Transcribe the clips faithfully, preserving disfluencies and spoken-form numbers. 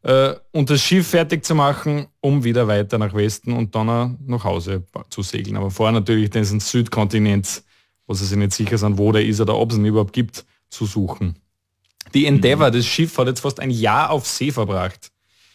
äh, und das Schiff fertig zu machen, um wieder weiter nach Westen und dann auch nach Hause zu segeln. Aber vorher natürlich diesen Südkontinent, wo sie sich nicht sicher sind, wo der ist oder ob es ihn überhaupt gibt, zu suchen. Die Endeavour, mhm. das Schiff, hat jetzt fast ein Jahr auf See verbracht.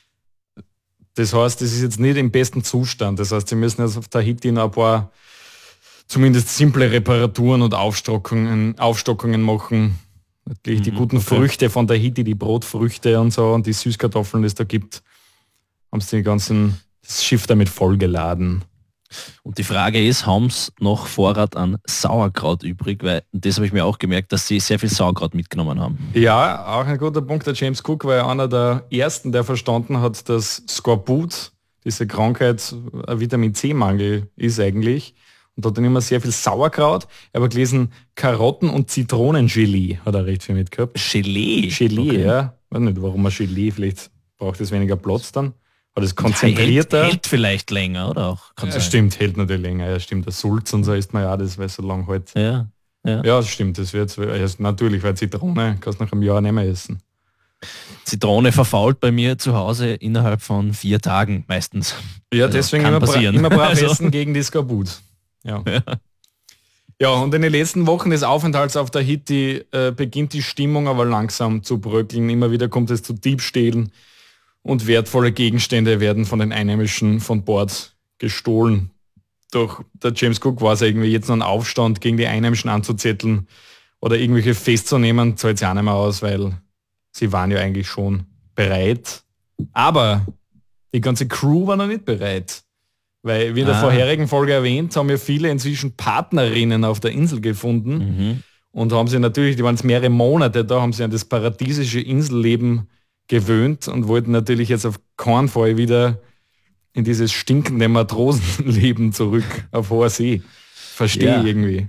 Das heißt, das ist jetzt nicht im besten Zustand. Das heißt, sie müssen jetzt auf Tahiti noch ein paar zumindest simple Reparaturen und Aufstockungen, Aufstockungen machen. Natürlich mhm, die guten okay. Früchte von Tahiti, die Brotfrüchte und so und die Süßkartoffeln, die es da gibt, haben sie die ganzen, das Schiff damit vollgeladen. Und die Frage ist, haben sie noch Vorrat an Sauerkraut übrig? Weil das habe ich mir auch gemerkt, dass sie sehr viel Sauerkraut mitgenommen haben. Ja, auch ein guter Punkt. Der James Cook war ja einer der ersten, der verstanden hat, dass Skorbut, diese Krankheit, ein Vitamin-C-Mangel ist eigentlich. Und hat dann immer sehr viel Sauerkraut. Ich habe gelesen, Karotten- und Zitronengelee hat er recht viel mitgehabt. Gelee? Gelee, okay. Ja. Ich weiß nicht, warum man Gelee, vielleicht braucht es weniger Platz dann. Aber das konzentrierter. Hält, hält vielleicht länger, oder auch? Kann ja, sein. Stimmt, hält natürlich länger. Ja, stimmt. Der Sulz und so isst man ja, das weil so lang halt. Ja, ja. ja, das stimmt. Das wird natürlich, weil Zitrone kannst du nach einem Jahr nicht mehr essen. Zitrone verfault bei mir zu Hause innerhalb von vier Tagen meistens. Ja, also deswegen immer, bra- immer brav also. Essen gegen die Skorbut. Ja. ja. Ja, und in den letzten Wochen des Aufenthalts auf Tahiti äh, beginnt die Stimmung aber langsam zu bröckeln. Immer wieder kommt es zu Diebstählen und wertvolle Gegenstände werden von den Einheimischen von Bord gestohlen. Doch der James Cook war es irgendwie jetzt noch ein Aufstand gegen die Einheimischen anzuzetteln oder irgendwelche festzunehmen, zahlt es ja nicht mehr aus, weil sie waren ja eigentlich schon bereit. Aber die ganze Crew war noch nicht bereit. Weil, wie in der ah. vorherigen Folge erwähnt, haben ja viele inzwischen Partnerinnen auf der Insel gefunden mhm. und haben sie natürlich, die waren jetzt mehrere Monate da, haben sie an das paradiesische Inselleben gewöhnt und wollten natürlich jetzt auf keinen Fall wieder in dieses stinkende Matrosenleben zurück auf hoher See. Verstehe ja. irgendwie.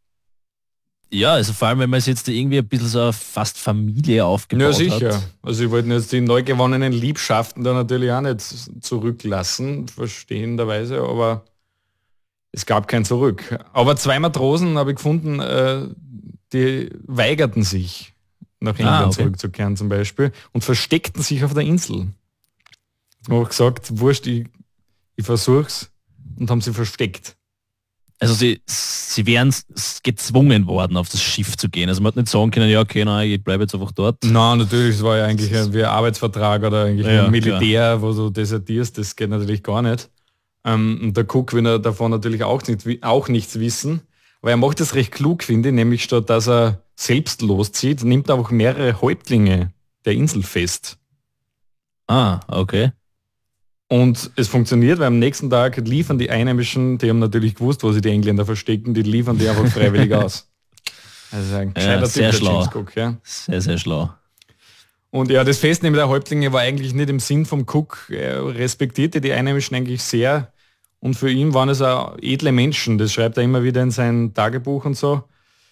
Ja, also vor allem, wenn man es jetzt irgendwie ein bisschen so fast Familie aufgebaut hat. Ja, sicher. Hat. Also sie wollten jetzt die neu gewonnenen Liebschaften da natürlich auch nicht zurücklassen, verstehenderweise, aber es gab kein Zurück. Aber zwei Matrosen habe ich gefunden, die weigerten sich, nach England ah, okay. zurückzukehren zum Beispiel und versteckten sich auf der Insel. Ich habe gesagt, wurscht, ich, ich versuch's und haben sie versteckt. Also sie, sie wären gezwungen worden, auf das Schiff zu gehen. Also man hat nicht sagen können, ja okay, nein, ich bleibe jetzt einfach dort. Nein, natürlich, es war ja eigentlich ein, wie ein Arbeitsvertrag oder eigentlich ja, ein Militär, klar. Wo du desertierst, das geht natürlich gar nicht. Ähm, und der Cook will davon natürlich auch, nicht, auch nichts wissen, aber er macht das recht klug, finde ich, nämlich statt dass er selbst loszieht, nimmt er auch mehrere Häuptlinge der Insel fest. Ah, okay. Und es funktioniert, weil am nächsten Tag liefern die Einheimischen, die haben natürlich gewusst, wo sie die Engländer verstecken, die liefern die einfach freiwillig aus. Also ein ja, sehr Typ, schlau. Cook, ja. Sehr, sehr schlau. Und ja, das Festnehmen der Häuptlinge war eigentlich nicht im Sinn vom Cook. Er respektierte die Einheimischen eigentlich sehr. Und für ihn waren es auch edle Menschen. Das schreibt er immer wieder in sein Tagebuch und so.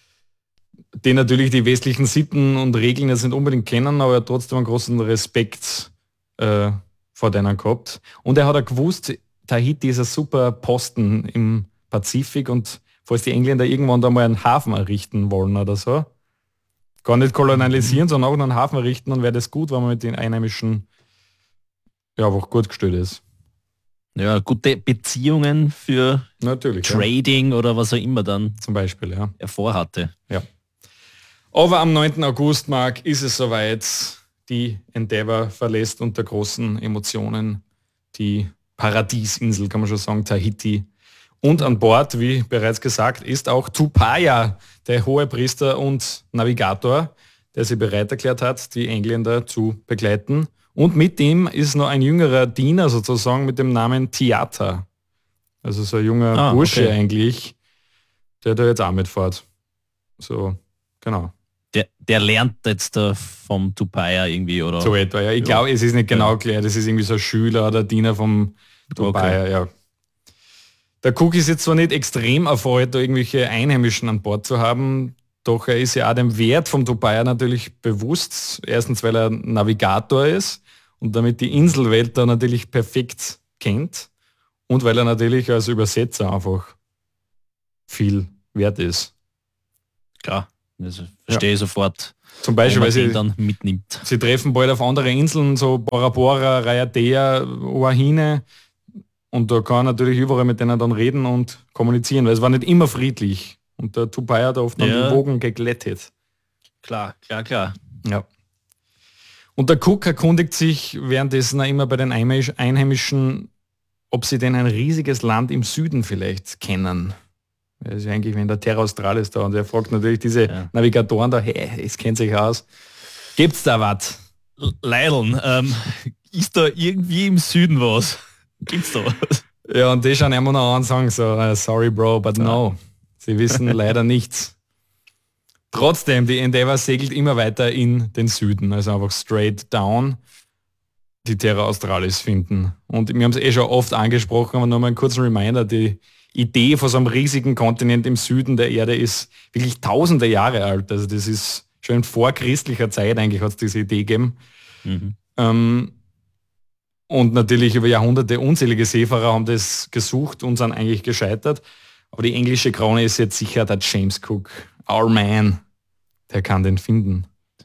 Die natürlich die westlichen Sitten und Regeln jetzt nicht unbedingt kennen, aber er hat trotzdem einen großen Respekt äh, vor denen gehabt. Und er hat auch gewusst, Tahiti ist ein super Posten im Pazifik und falls die Engländer irgendwann da mal einen Hafen errichten wollen oder so, gar nicht kolonialisieren, mhm. sondern auch noch einen Hafen errichten, dann wäre das gut, wenn man mit den Einheimischen ja einfach gut gestellt ist. Ja, gute Beziehungen für Natürlich, Trading ja. oder was auch immer dann zum Beispiel, ja. er vorhatte. Ja. Aber am neunten August, Marc, ist es soweit. Die Endeavour verlässt unter großen Emotionen die Paradiesinsel, kann man schon sagen, Tahiti. Und an Bord, wie bereits gesagt, ist auch Tupaia, der Hohepriester und Navigator, der sich bereit erklärt hat, die Engländer zu begleiten. Und mit ihm ist noch ein jüngerer Diener sozusagen mit dem Namen Tiata. Also so ein junger ah, Bursche okay. eigentlich, der da jetzt auch mitfährt. So, genau. Der, der lernt jetzt da vom Tupaia irgendwie, oder? So etwa, ja. Ich ja. glaube, es ist nicht genau ja. klar, das ist irgendwie so ein Schüler oder Diener vom Tupaia, okay. ja. Der Cook ist jetzt zwar nicht extrem erfreut, da irgendwelche Einheimischen an Bord zu haben, doch er ist ja auch dem Wert vom Tupaia natürlich bewusst. Erstens, weil er Navigator ist und damit die Inselwelt da natürlich perfekt kennt und weil er natürlich als Übersetzer einfach viel wert ist. Klar. Also verstehe ja. sofort, zum Beispiel, weil sie dann mitnimmt. Sie treffen bald auf andere Inseln, so Bora Bora, Raiatea, Wahine, und da kann er natürlich überall mit denen dann reden und kommunizieren, weil es war nicht immer friedlich. Und der Tupai hat oft dann ja. die Wogen geglättet. Klar, klar, klar. Ja. Und der Cook erkundigt sich währenddessen immer bei den Einheimischen, ob sie denn ein riesiges Land im Süden vielleicht kennen. Das ist eigentlich, wenn der Terra Australis da, und er fragt natürlich diese ja. Navigatoren da, hey, es kennt sich aus. Gibt's da was? Leideln, ähm, ist da irgendwie im Süden was? Gibt's da was? Ja, und die schauen immer noch an und sagen so, uh, sorry bro, but no. Sie wissen leider nichts. Trotzdem, die Endeavour segelt immer weiter in den Süden, also einfach straight down die Terra Australis finden. Und wir haben es eh schon oft angesprochen, aber nur mal einen kurzen Reminder, die Idee von so einem riesigen Kontinent im Süden der Erde ist wirklich tausende Jahre alt. Also das ist schon vor christlicher Zeit eigentlich, hat es diese Idee gegeben. Mhm. Ähm, und natürlich über Jahrhunderte unzählige Seefahrer haben das gesucht und sind eigentlich gescheitert. Aber die englische Krone ist jetzt sicher der James Cook, our man, der kann den finden.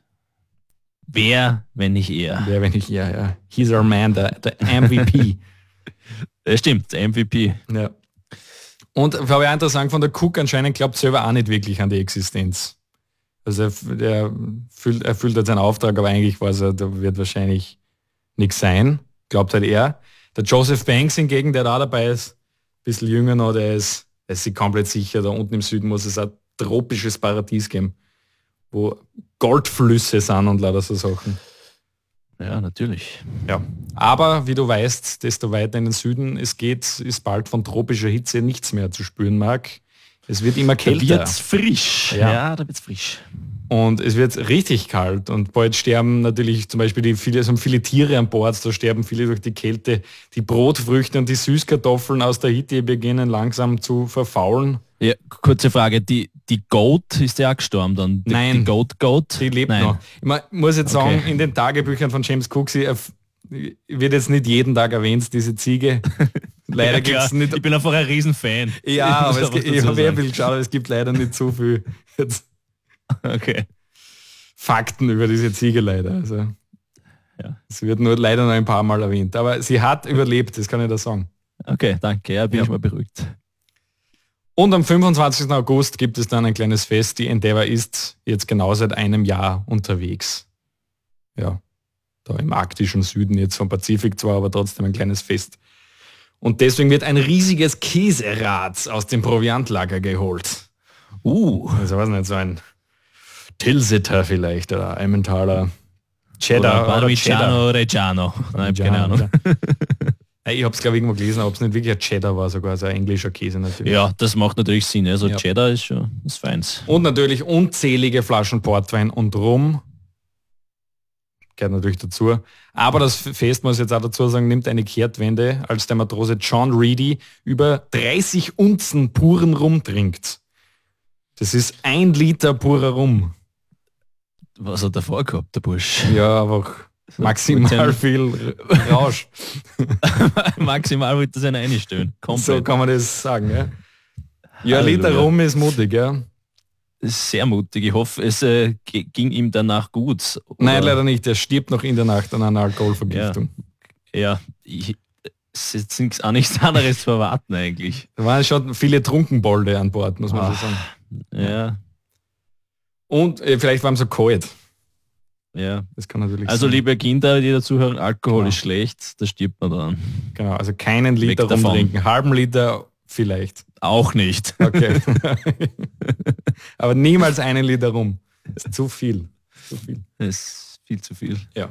Wer, wenn nicht er? Wer, wenn nicht er, ja. He's our man, der, der M V P. Das stimmt, der M V P. Ja. Und habe ich auch interessant von der Cook, anscheinend glaubt selber auch nicht wirklich an die Existenz. Also er, der füllt, er füllt halt seinen Auftrag, aber eigentlich weiß er, da wird wahrscheinlich nichts sein. Glaubt halt er. Der Joseph Banks hingegen, der da dabei ist, ein bisschen jünger noch, der ist, der ist sich komplett sicher, da unten im Süden muss es ein tropisches Paradies geben, wo Goldflüsse sind und lauter so Sachen. Ja, natürlich. Ja. Aber wie du weißt, desto weiter in den Süden es geht, ist bald von tropischer Hitze nichts mehr zu spüren, Marc. Es wird immer kälter. Da wird's frisch. Ja, ja da wird's frisch. Und es wird richtig kalt. Und bald sterben natürlich zum Beispiel die viele, es haben viele Tiere an Bord, da sterben viele durch die Kälte. Die Brotfrüchte und die Süßkartoffeln aus der Hitze beginnen langsam zu verfaulen. Ja, kurze Frage, die, die Goat, ist ja auch gestorben dann? Die, Nein. Die Goat Goat? Die lebt Nein. noch. Ich mein, muss jetzt Okay. sagen, in den Tagebüchern von James Cook, sie erf- wird jetzt nicht jeden Tag erwähnt, diese Ziege. Leider Ja, gibt es klar. nicht. Ich bin einfach ein Riesenfan. Ja, aber es, muss gibt- ich dazu habe ja sagen. viel geschaut, aber es gibt leider nicht so viel jetzt Okay. Fakten über diese Ziege leider. Also Ja. es wird nur leider noch ein paar Mal erwähnt. Aber sie hat überlebt, das kann ich da sagen. Okay, danke. Ja, bin Ja. ich mal beruhigt. Und am fünfundzwanzigsten August gibt es dann ein kleines Fest. Die Endeavour ist jetzt genau seit einem Jahr unterwegs. Ja, da im arktischen Süden jetzt vom Pazifik zwar, aber trotzdem ein kleines Fest. Und deswegen wird ein riesiges Käserad aus dem Proviantlager geholt. Uh, Also weiß nicht, so ein Tilsiter vielleicht oder Emmentaler Cheddar oder oder Cheddar. Parmigiano Reggiano. Nein, keine Ahnung. Ja, ich habe es glaube ich irgendwo gelesen, ob es nicht wirklich ein Cheddar war, sogar also ein englischer Käse natürlich. Ja, das macht natürlich Sinn. Also Ja. Cheddar ist schon das Feins. Und natürlich unzählige Flaschen Portwein und Rum. Gehört natürlich dazu. Aber das Fest, muss ich jetzt auch dazu sagen, nimmt eine Kehrtwende, als der Matrose John Reedy über dreißig Unzen puren Rum trinkt. Das ist ein Liter purer Rum. Was hat er vorgehabt, der Bursch? Ja, einfach maximal viel Rausch. Maximal wollte er seine einstellen. So Komplett. kann man das sagen. Ja, ja ein Halleluja. Liter Rum ist mutig, ja. Sehr mutig. Ich hoffe, es äh, g- ging ihm danach gut. Oder- Nein, leider nicht. Er stirbt noch in der Nacht an einer Alkoholvergiftung. Ja, ich, es ist nichts auch nichts anderes zu erwarten eigentlich. Da waren schon viele Trunkenbolde an Bord, muss man Ah. so sagen. Ja, Und äh, vielleicht waren sie so kalt. ja. Das kann natürlich Also sein. liebe Kinder, die dazuhören, Alkohol Genau. ist schlecht, da stirbt man dran. Genau, also keinen Liter Weg davon. rumtrinken. Halben Liter vielleicht. Auch nicht. Okay. Aber niemals einen Liter rum. Das ist zu viel. Zu viel. Das ist viel zu viel. Ja.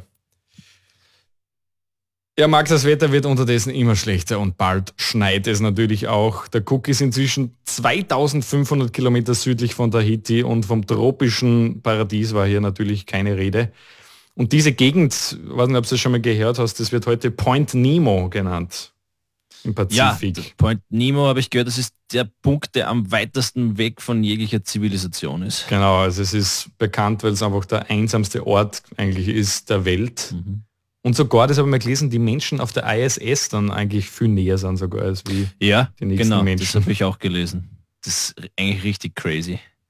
Ja, Max, das Wetter wird unterdessen immer schlechter und bald schneit es natürlich auch. Der Cook ist inzwischen zweitausendfünfhundert Kilometer südlich von Tahiti und vom tropischen Paradies war hier natürlich keine Rede. Und diese Gegend, ich weiß nicht, ob du das schon mal gehört hast, das wird heute Point Nemo genannt im Ja, Pazifik. Point Nemo habe ich gehört, das ist der Punkt, der am weitesten weg von jeglicher Zivilisation ist. Genau, also es ist bekannt, weil es einfach der einsamste Ort eigentlich ist der Welt. Mhm. Und sogar, das habe ich mal gelesen, die Menschen auf der I S S dann eigentlich viel näher sind sogar als wie Ja, die nächsten genau, Menschen. das habe ich auch gelesen. Das ist eigentlich richtig crazy.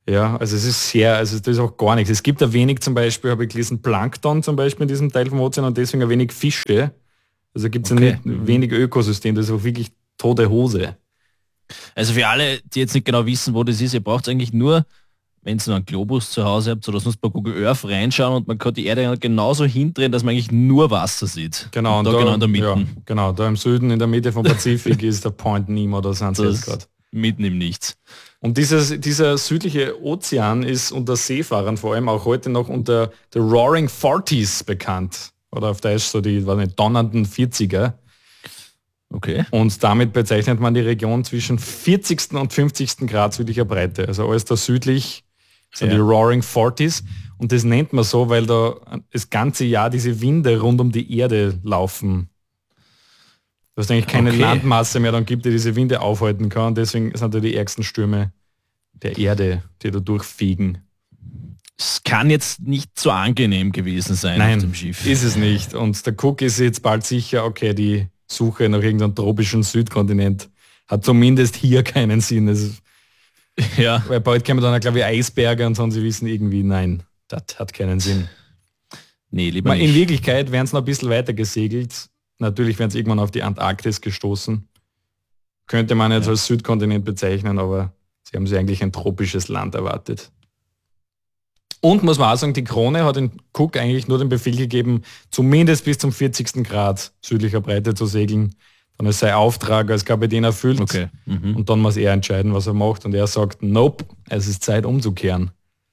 Ja, also es ist sehr, also das ist auch gar nichts. Es gibt ein wenig zum Beispiel, habe ich gelesen, Plankton zum Beispiel in diesem Teil vom Ozean und deswegen ein wenig Fische. Also gibt es okay. ja nicht wenig Ökosystem, das ist auch wirklich tote Hose. Also für alle, die jetzt nicht genau wissen, wo das ist, ihr braucht eigentlich nur, wenn ihr einen Globus zu Hause habt, oder sonst bei Google Earth reinschauen und man kann die Erde genauso hindrehen, dass man eigentlich nur Wasser sieht. Genau, und da, da genau in der Mitte. Ja, genau, da im Süden, in der Mitte vom Pazifik ist der Point Nemo, da sind sie jetzt gerade. Mitten im Nichts. Und dieses, dieser südliche Ozean ist unter Seefahrern vor allem auch heute noch unter The Roaring Forties bekannt. Oder auf Deutsch so die war nicht, donnernden vierziger. Okay. Und damit bezeichnet man die Region zwischen vierzigsten und fünfzigsten Grad südlicher Breite. Also alles da südlich sind ja. die Roaring Forties. Und das nennt man so, weil da das ganze Jahr diese Winde rund um die Erde laufen. Dass es eigentlich keine okay. Landmasse mehr dann gibt, die diese Winde aufhalten kann. Und deswegen sind da die ärgsten Stürme der Erde, die da durchfegen. Es kann jetzt nicht so angenehm gewesen sein Nein, auf dem Schiff. Ist es nicht. Und der Cook ist jetzt bald sicher, okay, die Suche nach irgendeinem tropischen Südkontinent hat zumindest hier keinen Sinn. Also, ja. Weil bald kommen dann, glaube ich, Eisberge und so, und sie wissen irgendwie, nein, das hat keinen Sinn. Nee, lieber Man, nicht. In Wirklichkeit wären es noch ein bisschen weiter gesegelt. Natürlich wären es irgendwann auf die Antarktis gestoßen. Könnte man jetzt ja. als Südkontinent bezeichnen, aber sie haben sich eigentlich ein tropisches Land erwartet. Und muss man auch sagen, die Krone hat in Cook eigentlich nur den Befehl gegeben, zumindest bis zum vierzigsten Grad südlicher Breite zu segeln. Dann ist sein Auftrag als Kapitän erfüllt. Okay. Mhm. Und dann muss er entscheiden, was er macht. Und er sagt, nope, es ist Zeit umzukehren.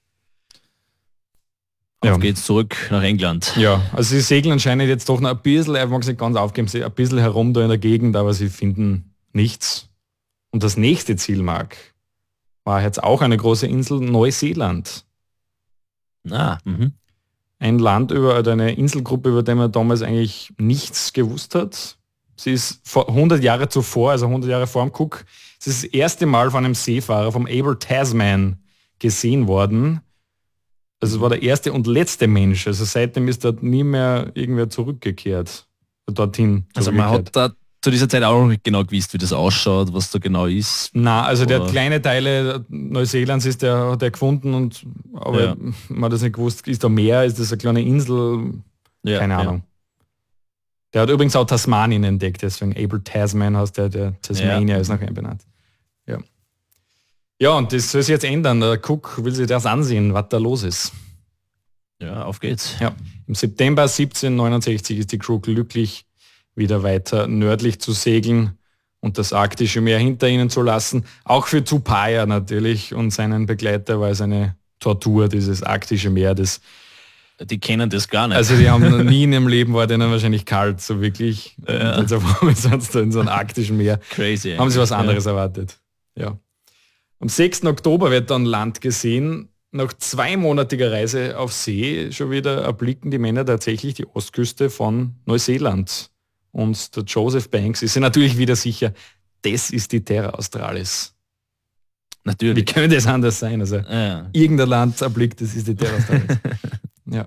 Auf ja. geht's zurück nach England. Ja, also sie segeln anscheinend jetzt doch noch ein bisschen, er mag es nicht ganz aufgeben, sie ein bisschen herum da in der Gegend, aber sie finden nichts. Und das nächste Zielmark war jetzt auch eine große Insel, Neuseeland. Ah, mhm. Ein Land über, oder eine Inselgruppe, über die man damals eigentlich nichts gewusst hat. Sie ist vor hundert Jahre zuvor, also hundert Jahre vor dem Cook, es ist das erste Mal von einem Seefahrer, vom Abel Tasman, gesehen worden. Also es war der erste und letzte Mensch. Also seitdem ist dort nie mehr irgendwer zurückgekehrt. Dorthin. Also man hat da zu dieser Zeit auch noch nicht genau gewusst, wie das ausschaut, was da genau ist. Na, also der hat kleine Teile Neuseelands ist der, hat er gefunden und aber ja. man hat das nicht gewusst, ist da Meer, ist das eine kleine Insel? Ja, keine Ahnung. Ja. Der hat übrigens auch Tasmanien entdeckt, deswegen Abel Tasman heißt der, der Tasmania ja. ist nach ihm benannt. Ja. Ja, und das soll sich jetzt ändern. Der Cook will sich das ansehen, was da los ist. Ja, auf geht's. Ja. Im September siebzehnhundertneunundsechzig ist die Crew glücklich, wieder weiter nördlich zu segeln und das arktische Meer hinter ihnen zu lassen. Auch für Tupaia natürlich und seinen Begleiter war es eine Tortur, dieses arktische Meer. Das, die kennen das gar nicht. Also die haben noch nie in ihrem Leben, war denen wahrscheinlich kalt, so wirklich. Ja. Und sonst in so einem arktischen Meer. Crazy. Haben sie was anderes ja. erwartet. Ja. Am sechsten Oktober wird dann Land gesehen. Nach zweimonatiger Reise auf See schon wieder erblicken die Männer tatsächlich die Ostküste von Neuseeland. Und der Joseph Banks ist ja natürlich wieder sicher, das ist die Terra Australis. Natürlich. Wie könnte es anders sein? Also ja. irgendein Land erblickt, das ist die Terra Australis. Ja.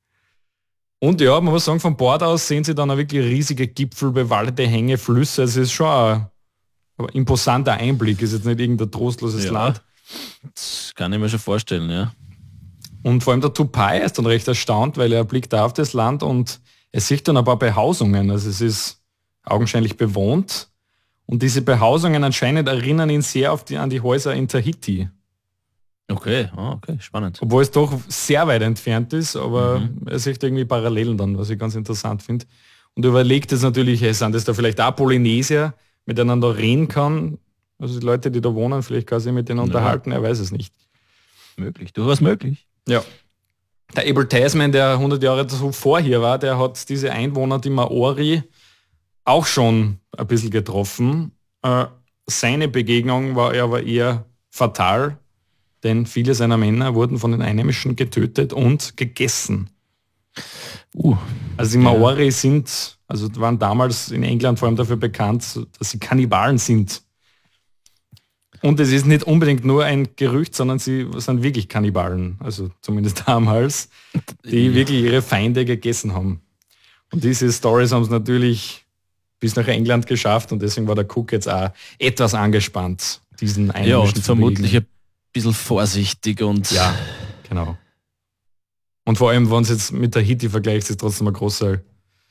Und ja, man muss sagen, von Bord aus sehen sie dann auch wirklich riesige Gipfel, bewaldete Hänge, Flüsse. Also es ist schon ein, ein imposanter Einblick, ist jetzt nicht irgendein trostloses ja. Land. Das kann ich mir schon vorstellen, ja. Und vor allem der Tupai ist dann recht erstaunt, weil er blickt da auf das Land und er sieht dann ein paar Behausungen. Also es ist augenscheinlich bewohnt. Und diese Behausungen anscheinend erinnern ihn sehr auf die, an die Häuser in Tahiti. Okay, oh, okay, spannend. Obwohl es doch sehr weit entfernt ist, aber Mhm. er sieht irgendwie Parallelen dann, was ich ganz interessant finde. Und überlegt es natürlich, hey, sind das da vielleicht auch Polynesier, miteinander reden kann? Also die Leute, die da wohnen, vielleicht kann sich mit denen Ja. unterhalten, er weiß es nicht. Möglich, durchaus möglich. Ja. Der Abel Tasman, der hundert Jahre zuvor hier war, der hat diese Einwohner, die Maori, auch schon ein bisschen getroffen. Äh, seine Begegnung war aber eher fatal, denn viele seiner Männer wurden von den Einheimischen getötet und gegessen. Uh, also die Maori ja. sind, also waren damals in England vor allem dafür bekannt, dass sie Kannibalen sind. Und es ist nicht unbedingt nur ein Gerücht, sondern sie sind wirklich Kannibalen, also zumindest damals, die wirklich ihre Feinde gegessen haben. Und diese Stories haben es natürlich bis nach England geschafft und deswegen war der Cook jetzt auch etwas angespannt, diesen Einheimischen ja, und zu vermutlich begegnen. ein bisschen vorsichtig und... Ja, genau. Und vor allem, wenn es jetzt mit der Tahiti vergleicht, ist es trotzdem ein großer...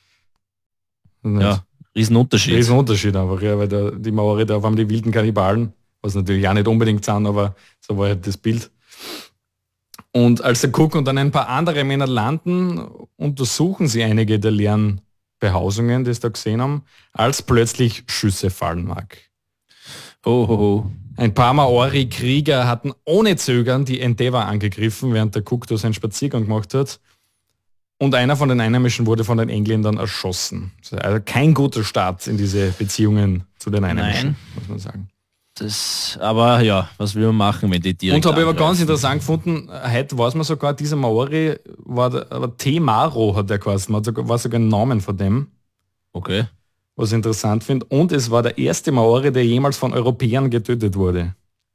Ja, Riesenunterschied. Riesenunterschied einfach, ja, weil der, die Maori, da haben die wilden Kannibalen, was natürlich auch nicht unbedingt sind, aber so war halt das Bild. Und als der Cook und dann ein paar andere Männer landen, untersuchen sie einige der leeren Behausungen, die sie da gesehen haben, als plötzlich Schüsse fallen mag. Oh, oh, oh. Ein paar Maori-Krieger hatten ohne Zögern die Endeavour angegriffen, während der Cook da seinen Spaziergang gemacht hat. Und einer von den Einheimischen wurde von den Engländern erschossen. Also kein guter Start in diese Beziehungen zu den Einheimischen, Nein. muss man sagen. Das, aber ja, was will man machen, wenn die direkt Und habe ich aber ganz interessant gefunden, heute weiß man sogar, dieser Maori war der Te Maro, hat der geheißen, war sogar ein Namen von dem. Okay. Was ich interessant finde. Und es war der erste Maori, der jemals von Europäern getötet wurde.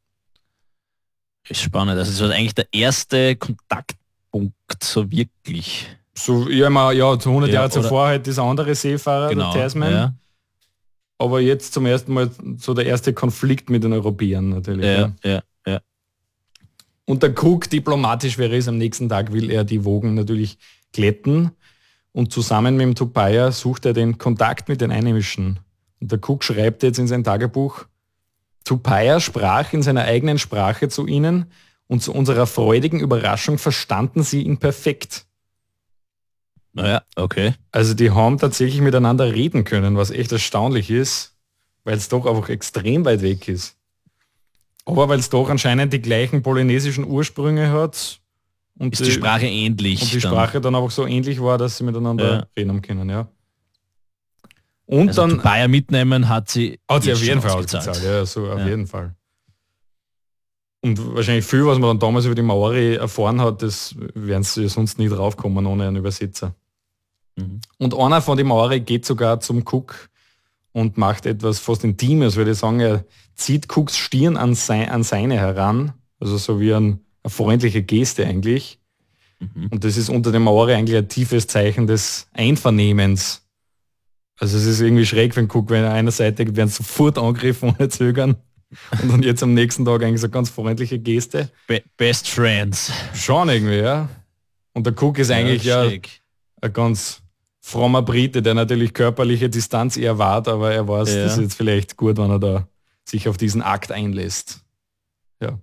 Ist spannend. Das ist also eigentlich der erste Kontaktpunkt, so wirklich. So, ja, immer, ja, zu hundert ja, Jahre zuvor halt dieser andere Seefahrer, genau, der Tasman. Ja. Aber jetzt zum ersten Mal so der erste Konflikt mit den Europäern natürlich. Ja, ja, ja. ja. Und der Cook, diplomatisch wäre es, am nächsten Tag will er die Wogen natürlich glätten. Und zusammen mit dem Tupaia sucht er den Kontakt mit den Einheimischen. Und der Cook schreibt jetzt in sein Tagebuch, Tupaia sprach in seiner eigenen Sprache zu ihnen und zu unserer freudigen Überraschung verstanden sie ihn perfekt. Naja, okay. Also die haben tatsächlich miteinander reden können, was echt erstaunlich ist, weil es doch einfach extrem weit weg ist. Aber weil es doch anscheinend die gleichen polynesischen Ursprünge hat. Und ist die, die Sprache ähnlich. Und die dann. Sprache dann einfach so ähnlich war, dass sie miteinander ja. reden haben können, ja. Und also dann... Bayer mitnehmen hat sie... Hat sie auf jeden Fall ausgezahlt, ja, so auf ja. jeden Fall. Und wahrscheinlich viel, was man dann damals über die Maori erfahren hat, das werden sie sonst nie draufkommen ohne einen Übersetzer. Mhm. Und einer von den Maori geht sogar zum Cook und macht etwas fast Intimes, würde ich sagen, er zieht Cooks Stirn an, sein, an seine heran, also so wie ein, eine freundliche Geste eigentlich. Mhm. Und das ist unter den Maori eigentlich ein tiefes Zeichen des Einvernehmens. Also es ist irgendwie schräg für den Cook, wenn er einer Seite werden sofort angegriffen ohne Zögern. Und dann jetzt am nächsten Tag eigentlich so ganz freundliche Geste. Be- Best Friends. Schon irgendwie, ja. Und der Cook ist ja, eigentlich ja ein ganz frommer Brite, der natürlich körperliche Distanz eher wahrt, aber er weiß, ja. das ist jetzt vielleicht gut, wenn er da sich auf diesen Akt einlässt. Ja.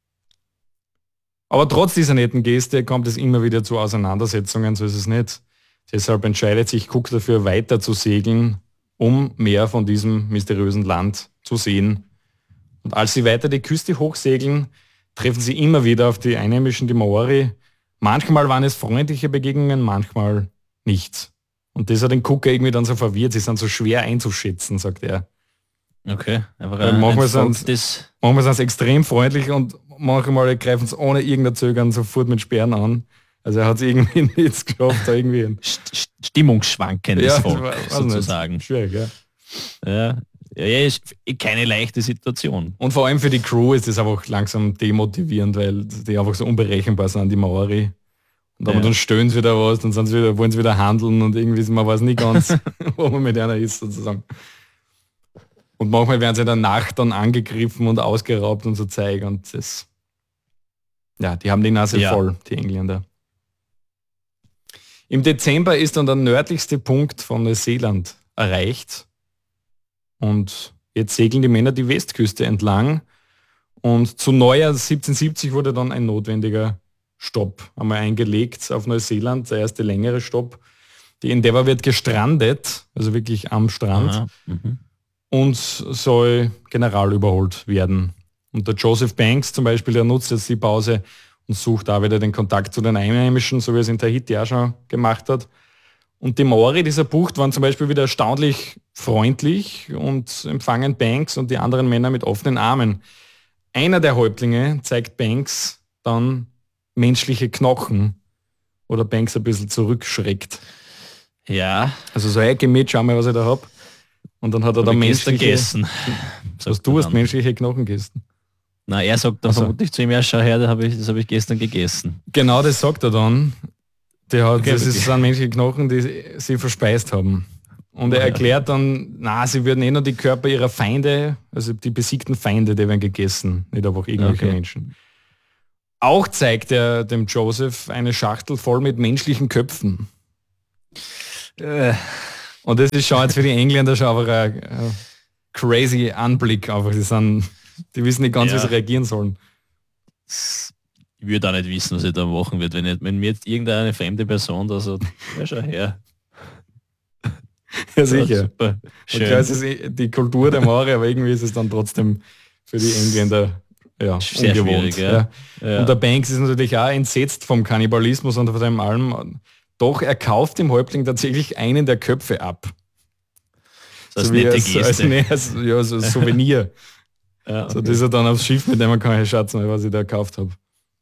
Aber trotz dieser netten Geste kommt es immer wieder zu Auseinandersetzungen, so ist es nicht. Deshalb entscheidet sich Cook dafür, weiter zu segeln, um mehr von diesem mysteriösen Land zu sehen. Und als sie weiter die Küste hochsegeln, treffen sie immer wieder auf die Einheimischen, die Maori. Manchmal waren es freundliche Begegnungen, manchmal nicht. Und das hat den Cook irgendwie dann so verwirrt, sie sind so schwer einzuschätzen, sagt er. Okay, aber ein, manchmal sind sie extrem freundlich und manchmal greifen sie ohne irgendein Zögern sofort mit Speeren an. Also er hat es irgendwie nicht geschafft, da irgendwie ein Stimmungsschwankendes ja, Volk, war, sozusagen. Nicht. Schwierig, ja. Ja. Ja, ja, ist keine leichte Situation. Und vor allem für die Crew ist das einfach langsam demotivierend, weil die einfach so unberechenbar sind, die Maori. Und aber ja. dann stöhnen sie wieder was, dann sind sie wieder, wollen sie wieder handeln und irgendwie man weiß nicht ganz, wo man mit einer ist sozusagen. Und manchmal werden sie in der Nacht dann angegriffen und ausgeraubt und so Zeug und das, ja, die haben die Nase ja. voll, die Engländer. Im Dezember ist dann der nördlichste Punkt von Neuseeland erreicht und jetzt segeln die Männer die Westküste entlang und zu Neujahr siebzehnhundertsiebzig wurde dann ein notwendiger Stopp einmal eingelegt auf Neuseeland, der erste längere Stopp. Die Endeavour wird gestrandet, also wirklich am Strand, mhm. und soll general überholt werden. Und der Joseph Banks zum Beispiel, der nutzt jetzt die Pause und sucht da wieder den Kontakt zu den Einheimischen, so wie er es in Tahiti auch schon gemacht hat. Und die Maori dieser Bucht waren zum Beispiel wieder erstaunlich freundlich und empfangen Banks und die anderen Männer mit offenen Armen. Einer der Häuptlinge zeigt Banks dann menschliche Knochen, oder Banks ein bisschen zurückschreckt. Ja. Also so, hey, geh mit, schau mal, was ich da hab. Und dann hat er da menschliche... gegessen. Was du hast menschliche Knochen gegessen. Na, er sagt dann also, vermutlich zu ihm, ja, schau her, das habe ich, das hab ich gestern gegessen. Genau, das sagt er dann. Der hat, okay, das ist, sind menschliche Knochen, die sie verspeist haben. Und er erklärt dann, na, sie würden eh nur die Körper ihrer Feinde, also die besiegten Feinde, die werden gegessen, nicht einfach irgendwelche okay. Menschen. Auch zeigt er dem Joseph eine Schachtel voll mit menschlichen Köpfen. Äh. Und das ist schon jetzt für die Engländer schon einfach ein, ein crazy Anblick. Einfach. Die, sind, die wissen nicht ganz, ja. wie sie reagieren sollen. Ich würde auch nicht wissen, was ich da machen wird, wenn, ich, wenn mir jetzt irgendeine fremde Person da so, ja, schau her. Ja, sicher. Ja, schön. Klar, es ist die Kultur der Maori, aber irgendwie ist es dann trotzdem für die Engländer ja, sehr ungewohnt. Ja. Ja. Ja. Und der Banks ist natürlich auch entsetzt vom Kannibalismus und von dem allem. Doch er kauft dem Häuptling tatsächlich einen der Köpfe ab. Das so nette Geste. Als, nee, als, ja, als Souvenir. Ja, okay. So dass er dann aufs Schiff mitnehmen kann, Herr Schatz, was ich da gekauft habe.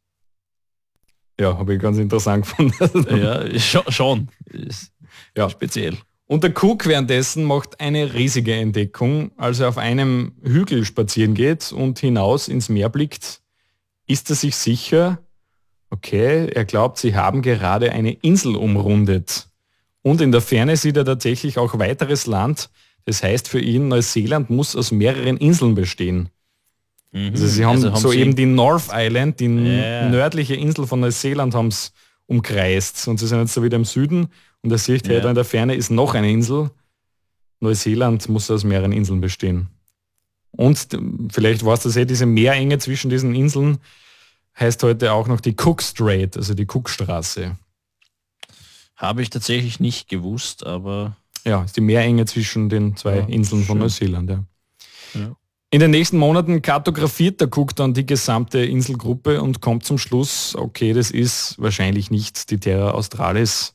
Ja, habe ich ganz interessant gefunden. Ja, schon. Ist ja speziell. Und der Cook währenddessen macht eine riesige Entdeckung. Als er auf einem Hügel spazieren geht und hinaus ins Meer blickt, ist er sich sicher, okay, er glaubt, sie haben gerade eine Insel umrundet. Und in der Ferne sieht er tatsächlich auch weiteres Land. Das heißt für ihn, Neuseeland muss aus mehreren Inseln bestehen. Mhm. Also sie haben, also haben soeben die North Island, die yeah. nördliche Insel von Neuseeland, haben es umkreist. Und sie sind jetzt so wieder im Süden. Und er sieht, yeah. hey, da in der Ferne ist noch eine Insel. Neuseeland muss aus mehreren Inseln bestehen. Und vielleicht war es das eh, diese Meerenge zwischen diesen Inseln heißt heute auch noch die Cook Strait, also die Cookstraße. Habe ich tatsächlich nicht gewusst, aber... Ja, ist die Meerenge zwischen den zwei ja, Inseln von schön. Neuseeland. Ja. Ja. In den nächsten Monaten kartografiert der Cook dann die gesamte Inselgruppe und kommt zum Schluss, okay, das ist wahrscheinlich nicht die Terra Australis.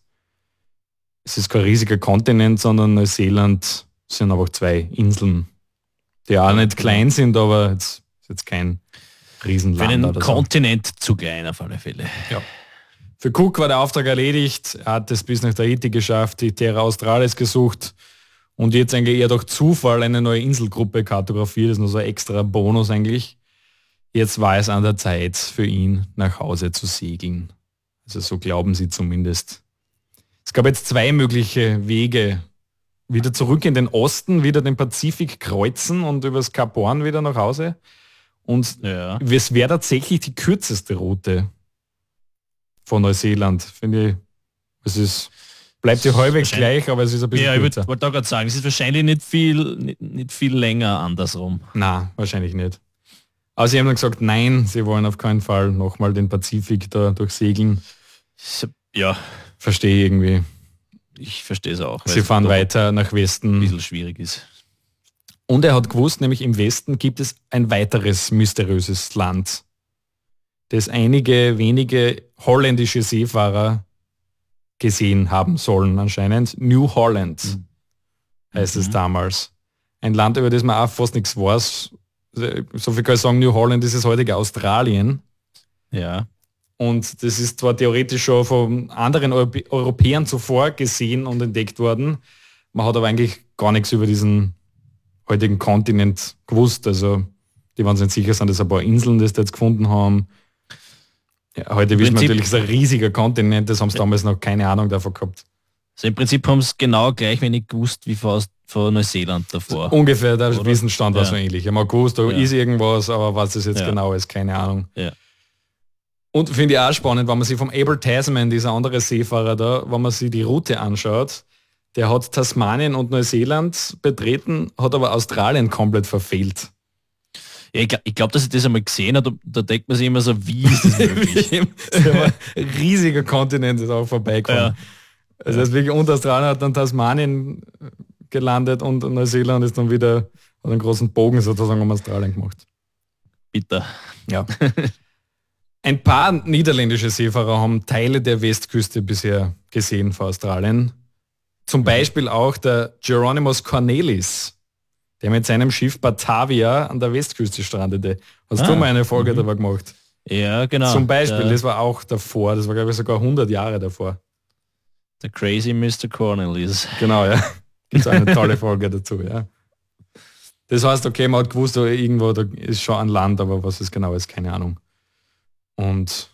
Es ist kein riesiger Kontinent, sondern Neuseeland sind einfach zwei Inseln, die auch nicht klein sind, aber jetzt ist jetzt kein Riesenland. Für einen oder Kontinent so. Zu klein auf alle Fälle. Ja. Für Cook war der Auftrag erledigt, er hat es bis nach Tahiti geschafft, die Terra Australis gesucht und jetzt eigentlich eher durch Zufall eine neue Inselgruppe kartografiert. Das ist nur so ein extra Bonus eigentlich. Jetzt war es an der Zeit für ihn, nach Hause zu segeln. Also so glauben sie zumindest. Es gab jetzt zwei mögliche Wege. Wieder zurück in den Osten, wieder den Pazifik kreuzen und übers Kap Horn wieder nach Hause. Und ja. es wäre tatsächlich die kürzeste Route von Neuseeland, finde ich. Es ist, bleibt ja halbwegs gleich, aber es ist ein bisschen ja, kürzer. Ich wollte da gerade sagen, es ist wahrscheinlich nicht viel, nicht, nicht viel länger andersrum. Na, wahrscheinlich nicht. Aber sie haben dann gesagt, nein, sie wollen auf keinen Fall nochmal den Pazifik da durchsegeln. Ja. Verstehe ich irgendwie. Ich verstehe es auch. Sie fahren weiter nach Westen. Ein bisschen schwierig ist. Und er hat gewusst, nämlich im Westen gibt es ein weiteres mysteriöses Land, das einige wenige holländische Seefahrer gesehen haben sollen anscheinend. New Holland mhm. heißt mhm. es damals. Ein Land, über das man auch fast nichts weiß. So viel kann ich sagen, New Holland ist das heutige Australien. Ja. Und das ist zwar theoretisch schon von anderen Europä- Europäern zuvor gesehen und entdeckt worden. Man hat aber eigentlich gar nichts über diesen heutigen Kontinent gewusst. Also die waren sich nicht sicher, sind das ein paar Inseln, die sie jetzt gefunden haben. Ja, heute wissen wir natürlich, es ist ein riesiger Kontinent, das haben sie ja. damals noch keine Ahnung davon gehabt. Also im Prinzip haben sie genau gleich wenig gewusst wie vor, vor Neuseeland davor. So ungefähr, der Oder? Wissensstand war ja. so ähnlich. Ich habe gewusst, da ja. ist irgendwas, aber was das jetzt ja. genau ist, keine Ahnung. Ja. Und finde ich auch spannend, wenn man sich vom Abel Tasman, dieser andere Seefahrer da, wenn man sich die Route anschaut, der hat Tasmanien und Neuseeland betreten, hat aber Australien komplett verfehlt. Ja, ich glaube, glaub, dass ich das einmal gesehen habe, da, da denkt man sich immer so, wie ist das möglich? Ein riesiger Kontinent ist auch vorbeigekommen. Ja. Also ja. wirklich unter Australien hat dann Tasmanien gelandet und Neuseeland ist dann wieder hat einen großen Bogen sozusagen um Australien gemacht. Bitter. Ja. Ein paar niederländische Seefahrer haben Teile der Westküste bisher gesehen vor Australien. Zum Beispiel auch der Geronimus Cornelis, der mit seinem Schiff Batavia an der Westküste strandete. Hast ah, du mal eine Folge mhm. darüber gemacht? Ja, genau. Zum Beispiel, der, das war auch davor, das war glaube ich sogar hundert Jahre davor. Der Crazy Mister Cornelis. Genau, ja. Gibt es eine tolle Folge dazu, ja. Das heißt, okay, man hat gewusst, irgendwo da ist schon ein Land, aber was es genau ist, keine Ahnung. Und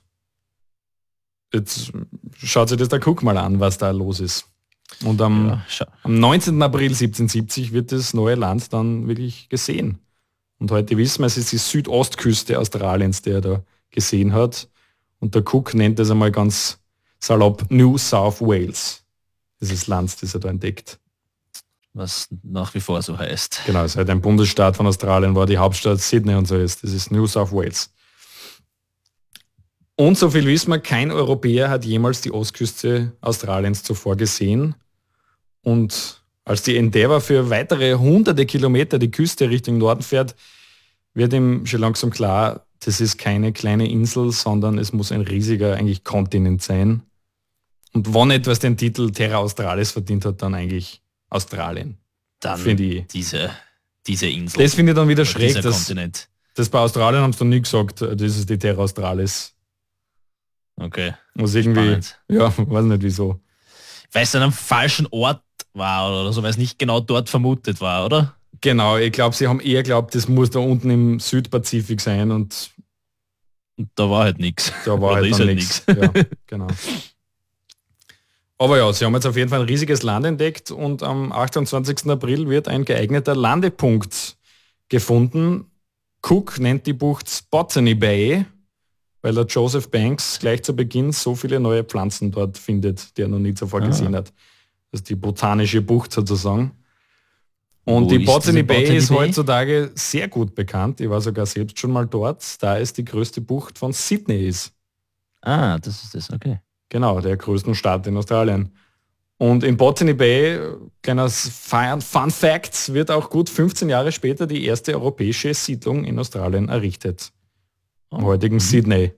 jetzt schaut sich das der Cook mal an, was da los ist. Und am, ja, am neunzehnten April siebzehnhundertsiebzig wird das neue Land dann wirklich gesehen. Und heute wissen wir, es ist die Südostküste Australiens, die er da gesehen hat. Und der Cook nennt das einmal ganz salopp New South Wales, dieses Land, das er da entdeckt. Was nach wie vor so heißt. Genau, es ist halt ein Bundesstaat von Australien, war die Hauptstadt Sydney und so ist. Das ist New South Wales. Und so viel wissen wir, kein Europäer hat jemals die Ostküste Australiens zuvor gesehen. Und als die Endeavour für weitere hunderte Kilometer die Küste Richtung Norden fährt, wird ihm schon langsam klar, das ist keine kleine Insel, sondern es muss ein riesiger eigentlich Kontinent sein. Und wann etwas den Titel Terra Australis verdient hat, dann eigentlich Australien. Dann finde ich diese, diese Insel. Das finde ich dann wieder schräg. Dieser dass, Kontinent. Das bei Australien haben sie dann nie gesagt, das ist die Terra Australis. Okay. Was irgendwie, Spannend. Ja, weiß nicht wieso. Weil es dann am falschen Ort war oder so, weil es nicht genau dort vermutet war, oder? Genau, ich glaube, sie haben eher glaubt, das muss da unten im Südpazifik sein und, und da war halt nichts. Da war halt, halt nichts. Ja, genau. Aber ja, sie haben jetzt auf jeden Fall ein riesiges Land entdeckt und am achtundzwanzigsten April wird ein geeigneter Landepunkt gefunden. Cook nennt die Bucht Botany Bay, weil der Joseph Banks gleich zu Beginn so viele neue Pflanzen dort findet, die er noch nie zuvor ah. gesehen hat. Das ist die botanische Bucht sozusagen. Und Wo die Botany Bay Botany ist Bay? heutzutage sehr gut bekannt. Ich war sogar selbst schon mal dort, da es die größte Bucht von Sydney ist. Ah, das ist das, okay. Genau, der größten Stadt in Australien. Und in Botany Bay, kleiner Fun Fact, wird auch gut fünfzehn Jahre später die erste europäische Siedlung in Australien errichtet. Im heutigen mhm. Sydney.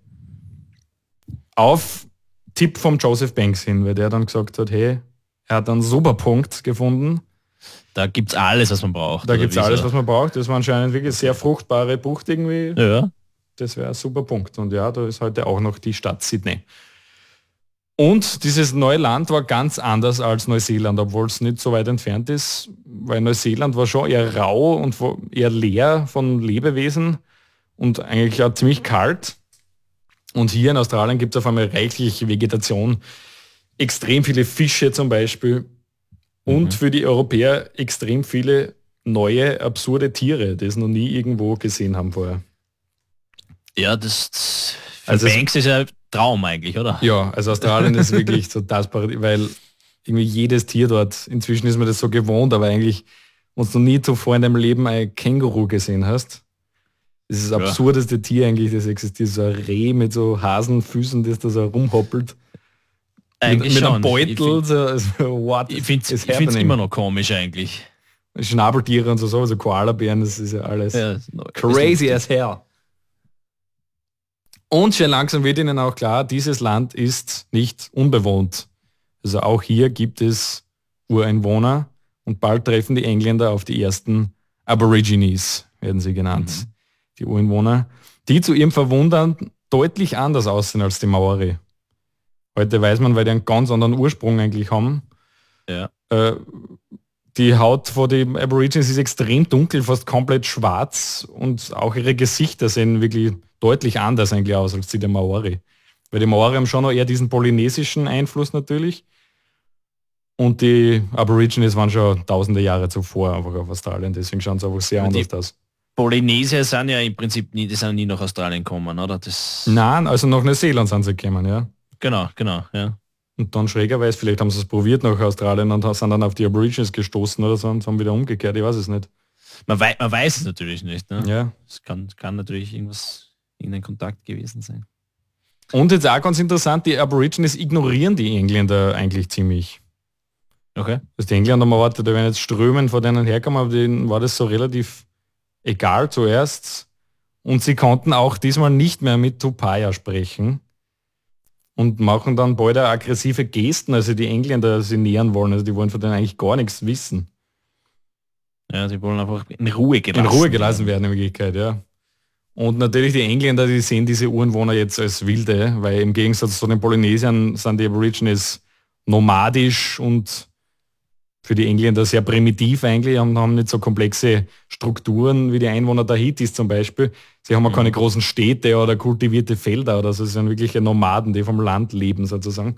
Auf Tipp vom Joseph Banks hin, weil der dann gesagt hat, hey, er hat einen super Punkt gefunden. Da gibt es alles, was man braucht. Da gibt es alles, was man braucht. Das war anscheinend wirklich sehr fruchtbare Bucht irgendwie. Ja. Das wäre ein super Punkt. Und ja, da ist heute auch noch die Stadt Sydney. Und dieses neue Land war ganz anders als Neuseeland, obwohl es nicht so weit entfernt ist, weil Neuseeland war schon eher rau und eher leer von Lebewesen und eigentlich auch ziemlich kalt. Und hier in Australien gibt es auf einmal reichlich Vegetation, extrem viele Fische zum Beispiel und mhm. für die Europäer extrem viele neue, absurde Tiere, die es noch nie irgendwo gesehen haben vorher. Ja, das für also Banks ist ja Traum eigentlich, oder? Ja, also Australien ist wirklich so das Paradies, weil irgendwie jedes Tier dort, inzwischen ist man das so gewohnt, aber eigentlich, wenn du noch nie zuvor in deinem Leben ein Känguru gesehen hast, das ist das ja. absurdeste Tier eigentlich, das existiert, so ein Reh mit so Hasenfüßen, das da so rumhoppelt. Eigentlich mit, mit schon. einem Beutel, so, so, what ich finde es immer noch komisch eigentlich. Schnabeltiere und so, so also Koalabären, das ist ja alles ja, crazy as hell. Und schon langsam wird ihnen auch klar, dieses Land ist nicht unbewohnt. Also auch hier gibt es Ureinwohner und bald treffen die Engländer auf die ersten Aborigines, werden sie genannt, mhm. die Ureinwohner, die zu ihrem Verwundern deutlich anders aussehen als die Maori. Heute weiß man, weil die einen ganz anderen Ursprung eigentlich haben. Ja. Äh, die Haut von den Aborigines ist extrem dunkel, fast komplett schwarz und auch ihre Gesichter sehen wirklich deutlich anders eigentlich aus als die der Maori. Weil die Maori haben schon noch eher diesen polynesischen Einfluss natürlich. Und die Aborigines waren schon tausende Jahre zuvor einfach auf Australien, deswegen schauen sie einfach sehr anders aus. Polynesier sind ja im Prinzip nie, die sind nie nach Australien gekommen, oder? Das Nein, also nach Neuseeland sind sie gekommen, ja. Genau, genau, ja. Und dann schrägerweise, vielleicht haben sie es probiert nach Australien und sind dann auf die Aborigines gestoßen oder so und haben wieder umgekehrt, ich weiß es nicht. Man, wei man weiß es natürlich nicht, ne? Ja. Es kann, kann natürlich irgendwas in den Kontakt gewesen sein. Und jetzt auch ganz interessant, die Aborigines ignorieren die Engländer eigentlich ziemlich. Okay. Also die Engländer haben erwartet, da werden jetzt Strömen von denen herkommen, aber denen war das so relativ egal zuerst. Und sie konnten auch diesmal nicht mehr mit Tupaya sprechen und machen dann bald aggressive Gesten, also die Engländer sie nähern wollen, also die wollen von denen eigentlich gar nichts wissen. Ja, sie wollen einfach in Ruhe gelassen In Ruhe gelassen werden in Wirklichkeit, ja. Und natürlich die Engländer, die sehen diese Ureinwohner jetzt als Wilde, weil im Gegensatz zu den Polynesiern sind die Aborigines nomadisch und für die Engländer sehr primitiv eigentlich und haben nicht so komplexe Strukturen wie die Einwohner der Tahittis zum Beispiel. Sie haben auch mhm. keine großen Städte oder kultivierte Felder oder so. Sie sind wirkliche Nomaden, die vom Land leben sozusagen.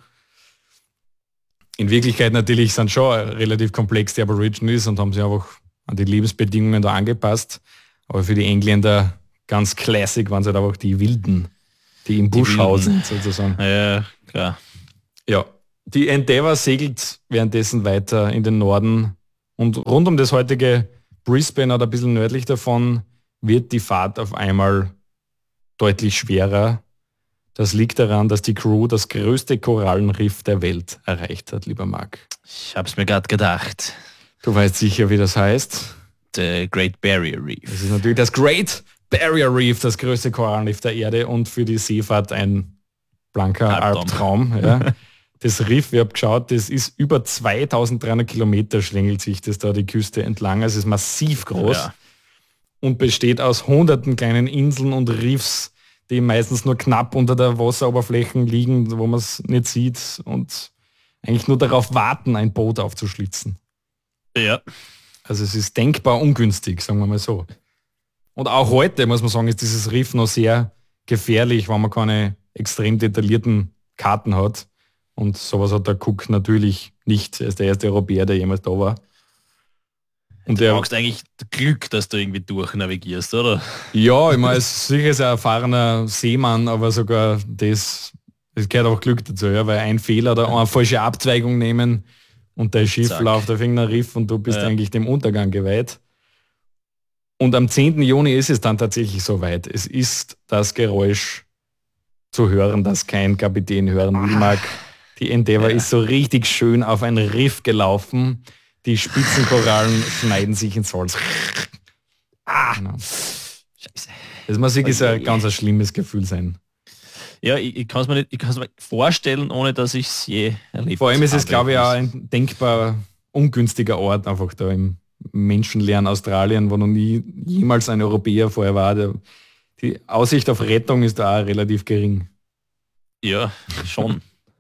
In Wirklichkeit natürlich sind schon relativ komplex die Aborigines und haben sich einfach an die Lebensbedingungen da angepasst. Aber für die Engländer ganz classic waren sie halt einfach die Wilden. die im Busch hausen sozusagen. Ja, klar. Ja, die Endeavour segelt währenddessen weiter in den Norden und rund um das heutige Brisbane oder ein bisschen nördlich davon wird die Fahrt auf einmal deutlich schwerer. Das liegt daran, dass die Crew das größte Korallenriff der Welt erreicht hat, lieber Marc. Ich hab's mir gerade gedacht. Du weißt sicher, wie das heißt. The Great Barrier Reef. Das ist natürlich das Great Barrier Reef, das größte Korallenriff der Erde und für die Seefahrt ein blanker Albtraum. Ja. Das Riff, ich habe geschaut, das ist über zweitausenddreihundert Kilometer schlängelt sich das da die Küste entlang. Also es ist massiv groß ja. und besteht aus hunderten kleinen Inseln und Riffs, die meistens nur knapp unter der Wasseroberfläche liegen, wo man es nicht sieht und eigentlich nur darauf warten, ein Boot aufzuschlitzen. Ja. Also es ist denkbar ungünstig, sagen wir mal so. Und auch heute, muss man sagen, ist dieses Riff noch sehr gefährlich, wenn man keine extrem detaillierten Karten hat. Und sowas hat der Cook natürlich nicht. Er ist der erste Europäer, der jemals da war. Und du brauchst eigentlich Glück, dass du irgendwie durchnavigierst, oder? Ja, ich meine, es ist sicher ein erfahrener Seemann, aber sogar das, das gehört auch Glück dazu, ja, weil ein Fehler oder eine falsche Abzweigung nehmen und dein Schiff Zack. läuft auf irgendein Riff und du bist ja. eigentlich dem Untergang geweiht. Und am zehnten Juni ist es dann tatsächlich soweit. Es ist das Geräusch zu hören, das kein Kapitän hören will, mag. Die Endeavour ja. ist so richtig schön auf ein Riff gelaufen. Die Spitzenkorallen schneiden sich ins Holz. Ah, genau. Scheiße. Das muss wirklich okay. ein ganz ein schlimmes Gefühl sein. Ja, ich, ich kann es mir nicht, ich kann's mir vorstellen, ohne dass ich es je erlebt habe. Vor allem ist es, glaube ich, auch ein denkbar ungünstiger Ort, einfach da im menschenleeren Australien, wo noch nie jemals ein Europäer vorher war. Der, die Aussicht auf Rettung ist da auch relativ gering. Ja, schon.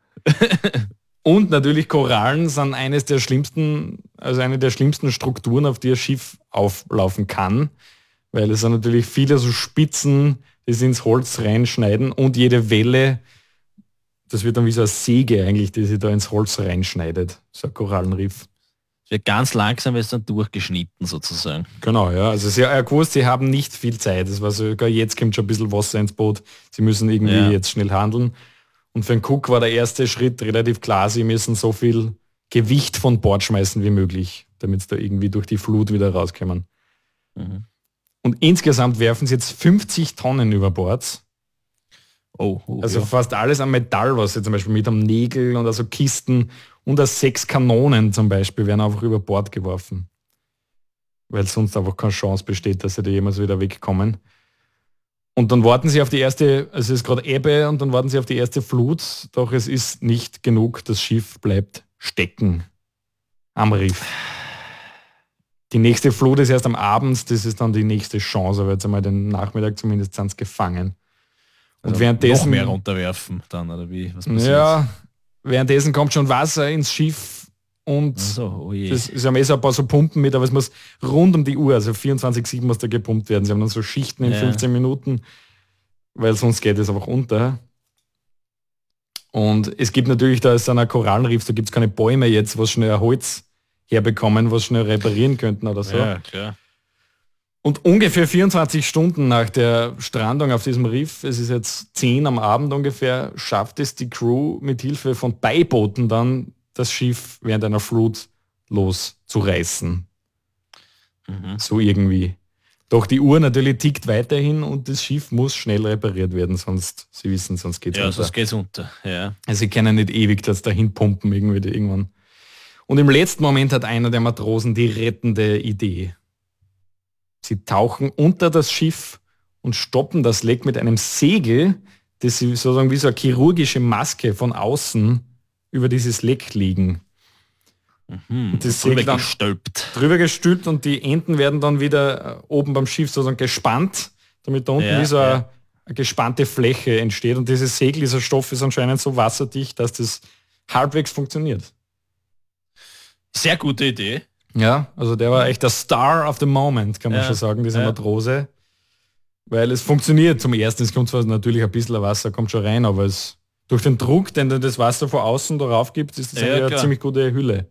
Und natürlich Korallen sind eines der schlimmsten, also eine der schlimmsten Strukturen, auf die ein Schiff auflaufen kann, weil es sind natürlich viele so Spitzen, die sie ins Holz reinschneiden und jede Welle, das wird dann wie so eine Säge eigentlich, die sie da ins Holz reinschneidet, so ein Korallenriff. Wird ganz langsam ist dann durchgeschnitten sozusagen. Genau, ja. Also sie haben gewusst, sie haben nicht viel Zeit. Das war sogar jetzt kommt schon ein bisschen Wasser ins Boot. Sie müssen irgendwie ja. jetzt schnell handeln. Und für den Cook war der erste Schritt relativ klar, sie müssen so viel Gewicht von Bord schmeißen wie möglich, damit sie da irgendwie durch die Flut wieder rauskommen. Mhm. Und insgesamt werfen sie jetzt fünfzig Tonnen über Bord. Oh, oh, also ja. fast alles an Metall, was sie zum Beispiel mit haben, Nägel und also Kisten und auch sechs Kanonen zum Beispiel werden einfach über Bord geworfen. Weil sonst einfach keine Chance besteht, dass sie da jemals wieder wegkommen. Und dann warten sie auf die erste, also es ist gerade Ebbe und dann warten sie auf die erste Flut, doch es ist nicht genug, das Schiff bleibt stecken am Riff. Die nächste Flut ist erst am Abend, das ist dann die nächste Chance, aber jetzt einmal den Nachmittag zumindest sind sie gefangen. Und also währenddessen... Noch mehr runterwerfen dann, oder wie? Was passiert? Ja, währenddessen kommt schon Wasser ins Schiff und so, oh das, sie haben eh so ein paar so Pumpen mit, aber es muss rund um die Uhr, also vierundzwanzig sieben muss da gepumpt werden. Sie haben dann so Schichten in ja. fünfzehn Minuten, weil sonst geht es einfach unter. Und es gibt natürlich, da ist ein Korallenriff, da gibt es keine Bäume jetzt, was schnell Holz herbekommen, was schnell reparieren könnten oder so. Ja, klar. Und ungefähr vierundzwanzig Stunden nach der Strandung auf diesem Riff, es ist jetzt zehn am Abend ungefähr, schafft es die Crew mit Hilfe von Beibooten dann, das Schiff während einer Flut loszureißen. Mhm. So irgendwie. Doch die Uhr natürlich tickt weiterhin und das Schiff muss schnell repariert werden, sonst, Sie wissen, sonst geht es ja, unter. sonst geht's unter. Ja. Also sie können nicht ewig das dahin pumpen irgendwie irgendwann. Und im letzten Moment hat einer der Matrosen die rettende Idee. Sie tauchen unter das Schiff und stoppen das Leck mit einem Segel, das sie sozusagen wie so eine chirurgische Maske von außen über dieses Leck liegen. Mhm. Das drüber gestülpt. Drüber gestülpt und die Enden werden dann wieder oben beim Schiff sozusagen gespannt, damit da unten ja, wie so ja. eine, eine gespannte Fläche entsteht. Und dieses Segel, dieser Stoff ist anscheinend so wasserdicht, dass das halbwegs funktioniert. Sehr gute Idee. Ja, also der war echt der Star of the Moment, kann man ja. schon sagen, dieser ja. Matrose. Weil es funktioniert zum Ersten. Es kommt zwar natürlich ein bisschen Wasser, kommt schon rein, aber es durch den Druck, den das Wasser von außen darauf gibt, ist das ja, eine ziemlich gute Hülle.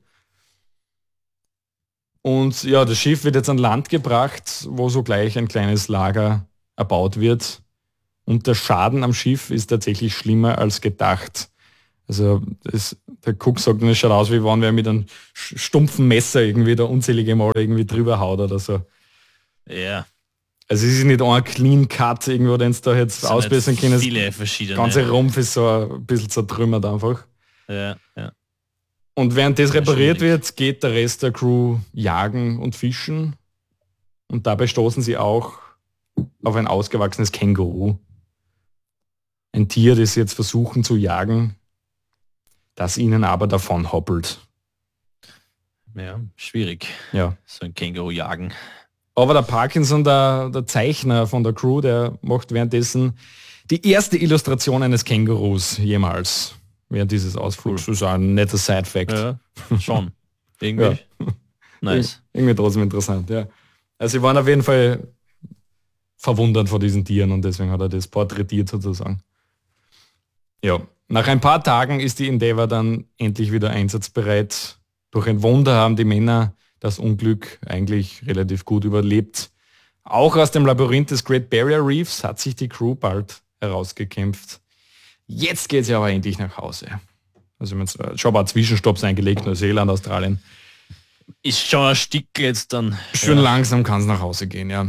Und ja, das Schiff wird jetzt an Land gebracht, wo so gleich ein kleines Lager erbaut wird. Und der Schaden am Schiff ist tatsächlich schlimmer als gedacht. Also das, der Cook sagt, es schaut aus, wie wenn wer mit einem stumpfen Messer irgendwie da unzählige Mal irgendwie drüber haut oder so. Ja. Also es ist nicht ein Clean Cut irgendwo, den es da jetzt ausbessern können. Viele verschiedene. Der ganze Rumpf ist so ein bisschen zertrümmert einfach. Ja, ja. Und während das repariert wird, geht der Rest der Crew jagen und fischen. Und dabei stoßen sie auch auf ein ausgewachsenes Känguru. Ein Tier, das sie jetzt versuchen zu jagen, das ihnen aber davon hoppelt. Ja, schwierig. Ja. So ein Känguru jagen. Aber der Parkinson, der, der Zeichner von der Crew, der macht währenddessen die erste Illustration eines Kängurus jemals. Während dieses Ausflugs. Das ist ein netter Side-Fact. Ja, schon. Irgendwie. Ja. Nice. Irgendwie trotzdem interessant, ja. Also sie waren auf jeden Fall verwundert vor diesen Tieren und deswegen hat er das porträtiert sozusagen. Ja. Nach ein paar Tagen ist die Endeavour dann endlich wieder einsatzbereit. Durch ein Wunder haben die Männer das Unglück eigentlich relativ gut überlebt. Auch aus dem Labyrinth des Great Barrier Reefs hat sich die Crew bald herausgekämpft. Jetzt geht sie aber endlich nach Hause. Also schon ein paar Zwischenstopps eingelegt, Neuseeland, Australien. Ist schon ein Stück jetzt dann. Schön ja. Langsam kann es nach Hause gehen, ja.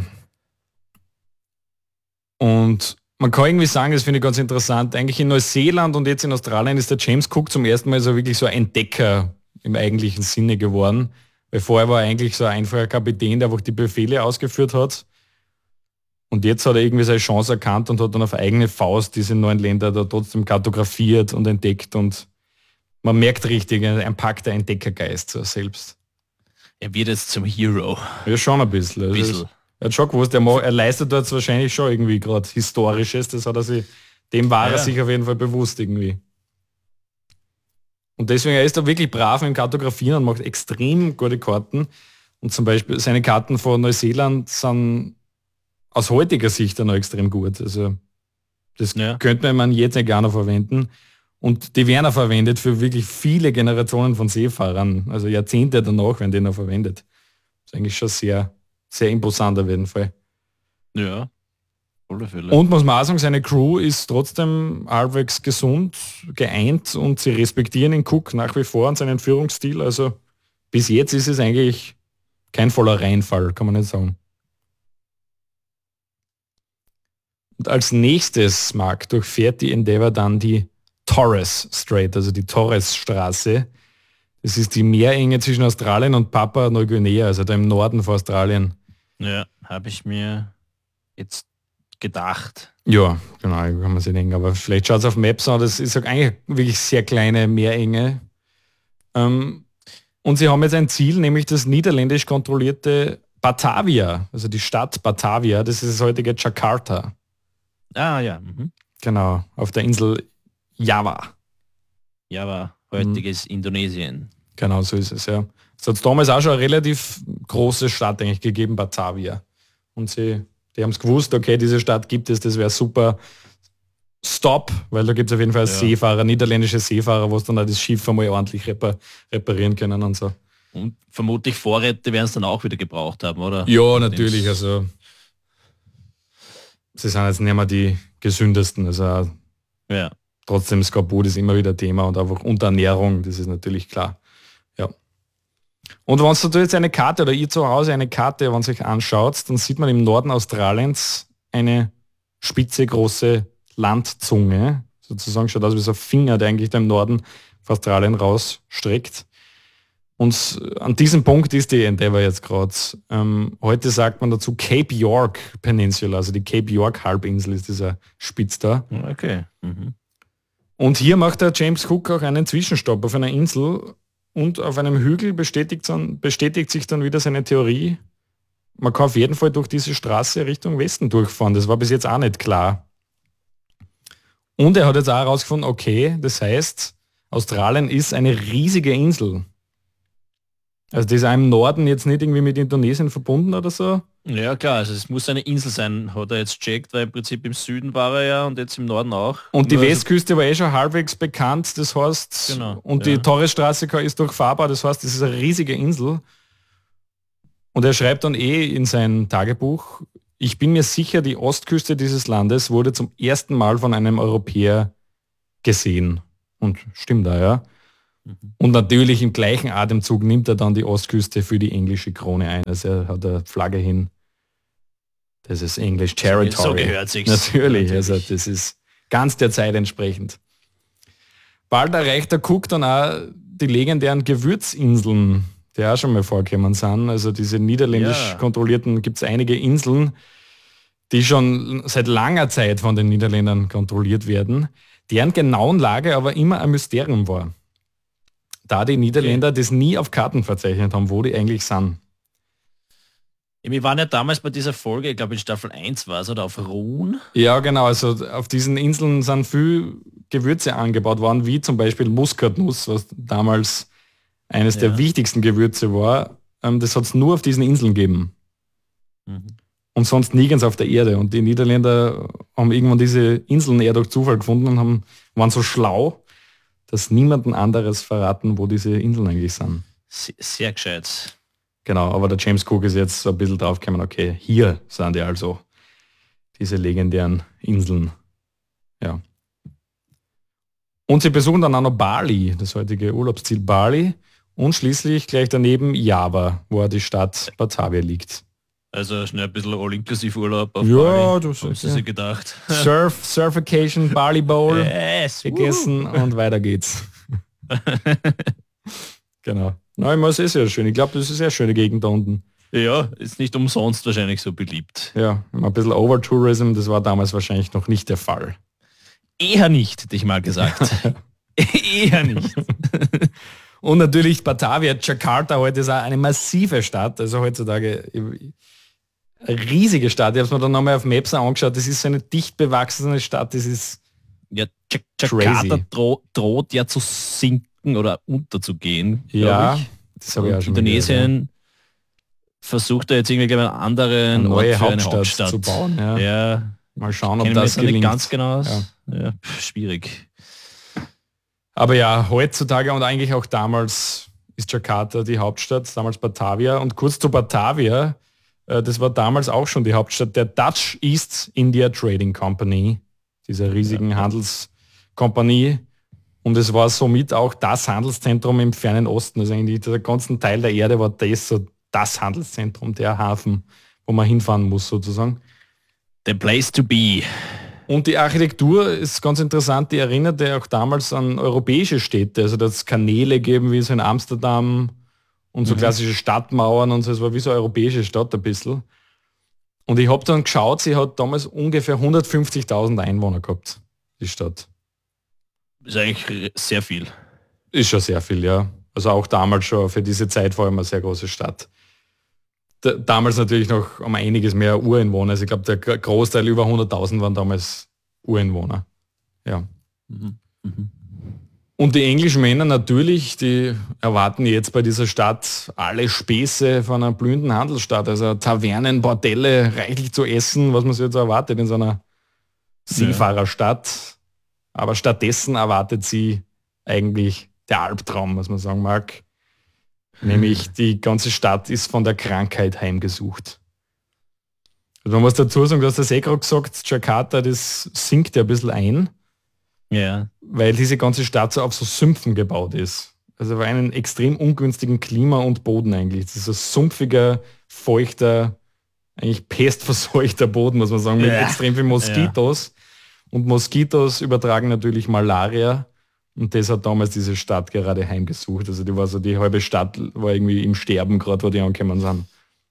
Und man kann irgendwie sagen, das finde ich ganz interessant, eigentlich in Neuseeland und jetzt in Australien ist der James Cook zum ersten Mal so wirklich so ein Entdecker im eigentlichen Sinne geworden. Weil vorher war er eigentlich so ein einfacher Kapitän, der einfach die Befehle ausgeführt hat. Und jetzt hat er irgendwie seine Chance erkannt und hat dann auf eigene Faust diese neuen Länder da trotzdem kartografiert und entdeckt. Und man merkt richtig, ein packter Entdeckergeist so selbst. Er wird jetzt zum Hero. Ja, schon ein bisschen. Also bisschen. Er hat schon gewusst, er, er leistet dort wahrscheinlich schon irgendwie gerade Historisches. Das hat er sich, dem war ja. er sich auf jeden Fall bewusst irgendwie. Und deswegen, er ist da wirklich brav im Kartografieren und macht extrem gute Karten. Und zum Beispiel seine Karten von Neuseeland sind aus heutiger Sicht dann auch extrem gut. Also das ja. könnte man jetzt nicht gar noch verwenden. Und die werden auch verwendet für wirklich viele Generationen von Seefahrern. Also Jahrzehnte danach werden die noch verwendet. Das ist eigentlich schon sehr, sehr imposant auf jeden Fall. Ja. Und muss man auch sagen, seine Crew ist trotzdem halbwegs gesund, geeint und sie respektieren den Cook nach wie vor und seinen Führungsstil. Also bis jetzt ist es eigentlich kein voller Reinfall, kann man nicht sagen. Und als nächstes, Marc, durchfährt die Endeavour dann die Torres Strait, also die Torres-Straße. Das ist die Meerenge zwischen Australien und Papua-Neuguinea, also da im Norden von Australien. Ja, habe ich mir jetzt gedacht. Ja, genau, kann man sich denken. Aber vielleicht schaut es auf Maps an, das ist eigentlich wirklich sehr kleine Meerenge. Ähm, und sie haben jetzt ein Ziel, nämlich das niederländisch kontrollierte Batavia, also die Stadt Batavia, das ist das heutige Jakarta. Ah ja. Mhm. Genau, auf der Insel Java. Java, heutiges mhm. Indonesien. Genau, so ist es, ja. Es hat damals auch schon eine relativ große Stadt eigentlich gegeben, Batavia. Und sie Die haben es gewusst, okay, diese Stadt gibt es, das wäre super. Stop, weil da gibt es auf jeden Fall ja. Seefahrer, niederländische Seefahrer, wo es dann auch das Schiff einmal ordentlich repar reparieren können und so. Und vermutlich Vorräte werden es dann auch wieder gebraucht haben, oder? Ja, natürlich. Also sie sind jetzt nicht mehr die gesündesten. Also ja. trotzdem Skorbut ist immer wieder Thema und einfach Unterernährung, das ist natürlich klar. Ja. Und wenn du jetzt eine Karte oder ihr zu Hause eine Karte, wenn ihr euch anschaut, dann sieht man im Norden Australiens eine spitze, große Landzunge. Sozusagen schaut aus wie so ein Finger, der eigentlich da im Norden von Australien rausstreckt. Und an diesem Punkt ist die Endeavour jetzt gerade. Ähm, heute sagt man dazu Cape York Peninsula, also die Cape York Halbinsel ist dieser Spitz da. Okay. Mhm. Und hier macht der James Cook auch einen Zwischenstopp auf einer Insel. Und auf einem Hügel bestätigt, dann, bestätigt sich dann wieder seine Theorie, man kann auf jeden Fall durch diese Straße Richtung Westen durchfahren. Das war bis jetzt auch nicht klar. Und er hat jetzt auch herausgefunden, okay, das heißt, Australien ist eine riesige Insel. Also das ist auch im Norden jetzt nicht irgendwie mit Indonesien verbunden oder so. Ja klar, also es muss eine Insel sein, hat er jetzt checkt, weil im Prinzip im Süden war er ja und jetzt im Norden auch. Und die Nur Westküste war eh schon halbwegs bekannt, das heißt, genau, und ja. die Torresstraße ist durchfahrbar, das heißt, das ist eine riesige Insel. Und er schreibt dann eh in sein Tagebuch, ich bin mir sicher, die Ostküste dieses Landes wurde zum ersten Mal von einem Europäer gesehen. Und stimmt da, ja. Mhm. Und natürlich im gleichen Atemzug nimmt er dann die Ostküste für die englische Krone ein. Also er hat eine Flagge hin. Das ist English Territory. So gehört sich's. Natürlich, Natürlich. Also das ist ganz der Zeit entsprechend. Bald erreicht der Cook dann auch die legendären Gewürzinseln, die auch schon mal vorgekommen sind. Also diese niederländisch ja. kontrollierten, gibt es einige Inseln, die schon seit langer Zeit von den Niederländern kontrolliert werden, deren genauen Lage aber immer ein Mysterium war. Da die Niederländer okay. das nie auf Karten verzeichnet haben, wo die eigentlich sind. Ja, wir waren ja damals bei dieser Folge, ich glaube in Staffel eins war es, oder auf Rhun? Ja, genau. Also auf diesen Inseln sind viel Gewürze angebaut worden, wie zum Beispiel Muskatnuss, was damals eines ja. der wichtigsten Gewürze war. Das hat es nur auf diesen Inseln gegeben. Mhm. Und sonst nirgends auf der Erde. Und die Niederländer haben irgendwann diese Inseln eher durch Zufall gefunden und haben, waren so schlau, dass niemanden anderes verraten, wo diese Inseln eigentlich sind. Sehr, sehr gescheit. Genau, aber der James Cook ist jetzt so ein bisschen draufgekommen, okay, hier sind die also, diese legendären Inseln. Ja. Und sie besuchen dann auch noch Bali, das heutige Urlaubsziel Bali, und schließlich gleich daneben Java, wo die Stadt Batavia liegt. Also schnell ein bisschen All-Inklusiv-Urlaub auf ja, Bali. Das ist ja. gedacht. Surf, Surfication, Bali Bowl yes, gegessen uh. und weiter geht's. Genau. Nein, es ist ja schön. Ich glaube, das ist eine sehr schöne Gegend da unten. Ja, ist nicht umsonst wahrscheinlich so beliebt. Ja, ein bisschen Overtourism, das war damals wahrscheinlich noch nicht der Fall. Eher nicht, hätte ich mal gesagt. Eher nicht. Und natürlich Batavia, Jakarta heute ist auch eine massive Stadt. Also heutzutage eine riesige Stadt. Ich habe es mir dann nochmal auf Maps angeschaut. Das ist so eine dicht bewachsene Stadt. Das ist ja, Jakarta dro- droht ja zu sinken oder unterzugehen. Ja, ich. das habe ich auch schon Indonesien gehört, ja. versucht er jetzt irgendwie einen anderen eine neue Ort für Hauptstadt, eine Hauptstadt zu bauen. Ja. ja. Mal schauen, ob das gelingt. Nicht ganz genau aus. Ja. Ja, schwierig. Aber ja, heutzutage und eigentlich auch damals ist Jakarta die Hauptstadt, damals Batavia. Und kurz zu Batavia, äh, das war damals auch schon die Hauptstadt der Dutch East India Trading Company, dieser riesigen ja. Handelskompanie. Und es war somit auch das Handelszentrum im fernen Osten. Also eigentlich der ganze Teil der Erde war das so das Handelszentrum, der Hafen, wo man hinfahren muss sozusagen. The place to be. Und die Architektur ist ganz interessant, die erinnerte auch damals an europäische Städte, also dass es Kanäle geben wie so in Amsterdam und so mhm. klassische Stadtmauern und so, es war wie so eine europäische Stadt ein bisschen. Und ich habe dann geschaut, sie hat damals ungefähr hundertfünfzigtausend Einwohner gehabt, die Stadt. Ist eigentlich sehr viel. Ist schon sehr viel, ja. Also auch damals schon für diese Zeit vor allem eine sehr große Stadt. Damals natürlich noch um einiges mehr Ureinwohner. Also ich glaube, der Großteil, über hunderttausend waren damals Ureinwohner. Ja. Mhm. Mhm. Und die englischen Männer natürlich, die erwarten jetzt bei dieser Stadt alle Späße von einer blühenden Handelsstadt. Also Tavernen, Bordelle, reichlich zu essen, was man sich jetzt erwartet in so einer Seefahrerstadt. Aber stattdessen erwartet sie eigentlich der Albtraum, was man sagen mag. Nämlich die ganze Stadt ist von der Krankheit heimgesucht. Also man muss dazu sagen, du hast das eh gerade gesagt, Jakarta, das sinkt ja ein bisschen ein, ja. weil diese ganze Stadt so auf so Sümpfen gebaut ist. Also bei einem extrem ungünstigen Klima und Boden eigentlich. Das ist ein sumpfiger, feuchter, eigentlich pestverseuchter Boden, muss man sagen, mit ja. extrem viel Moskitos. Ja. Und Moskitos übertragen natürlich Malaria. Und das hat damals diese Stadt gerade heimgesucht. Also die war so, die halbe Stadt war irgendwie im Sterben gerade, wo die angekommen sind.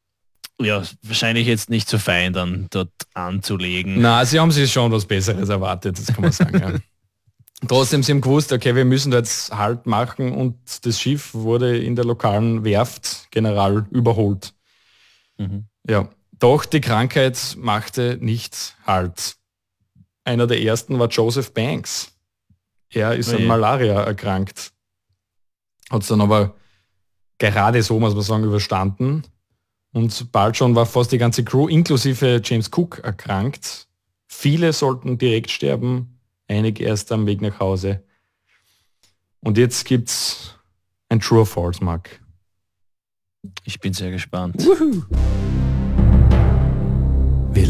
Ja, wahrscheinlich jetzt nicht so fein dann dort anzulegen. Na, sie haben sich schon was Besseres erwartet, das kann man sagen. Ja. Trotzdem, sie haben gewusst, okay, wir müssen da jetzt Halt machen und das Schiff wurde in der lokalen Werft General überholt. Mhm. Ja, doch die Krankheit machte nicht Halt. Einer der ersten war Joseph Banks. Er ist oh an Malaria erkrankt. Hat es dann aber gerade so, muss man sagen, überstanden. Und bald schon war fast die ganze Crew, inklusive James Cook, erkrankt. Viele sollten direkt sterben, einige erst am Weg nach Hause. Und jetzt gibt's ein True or False, Mark. Ich bin sehr gespannt. Woohoo.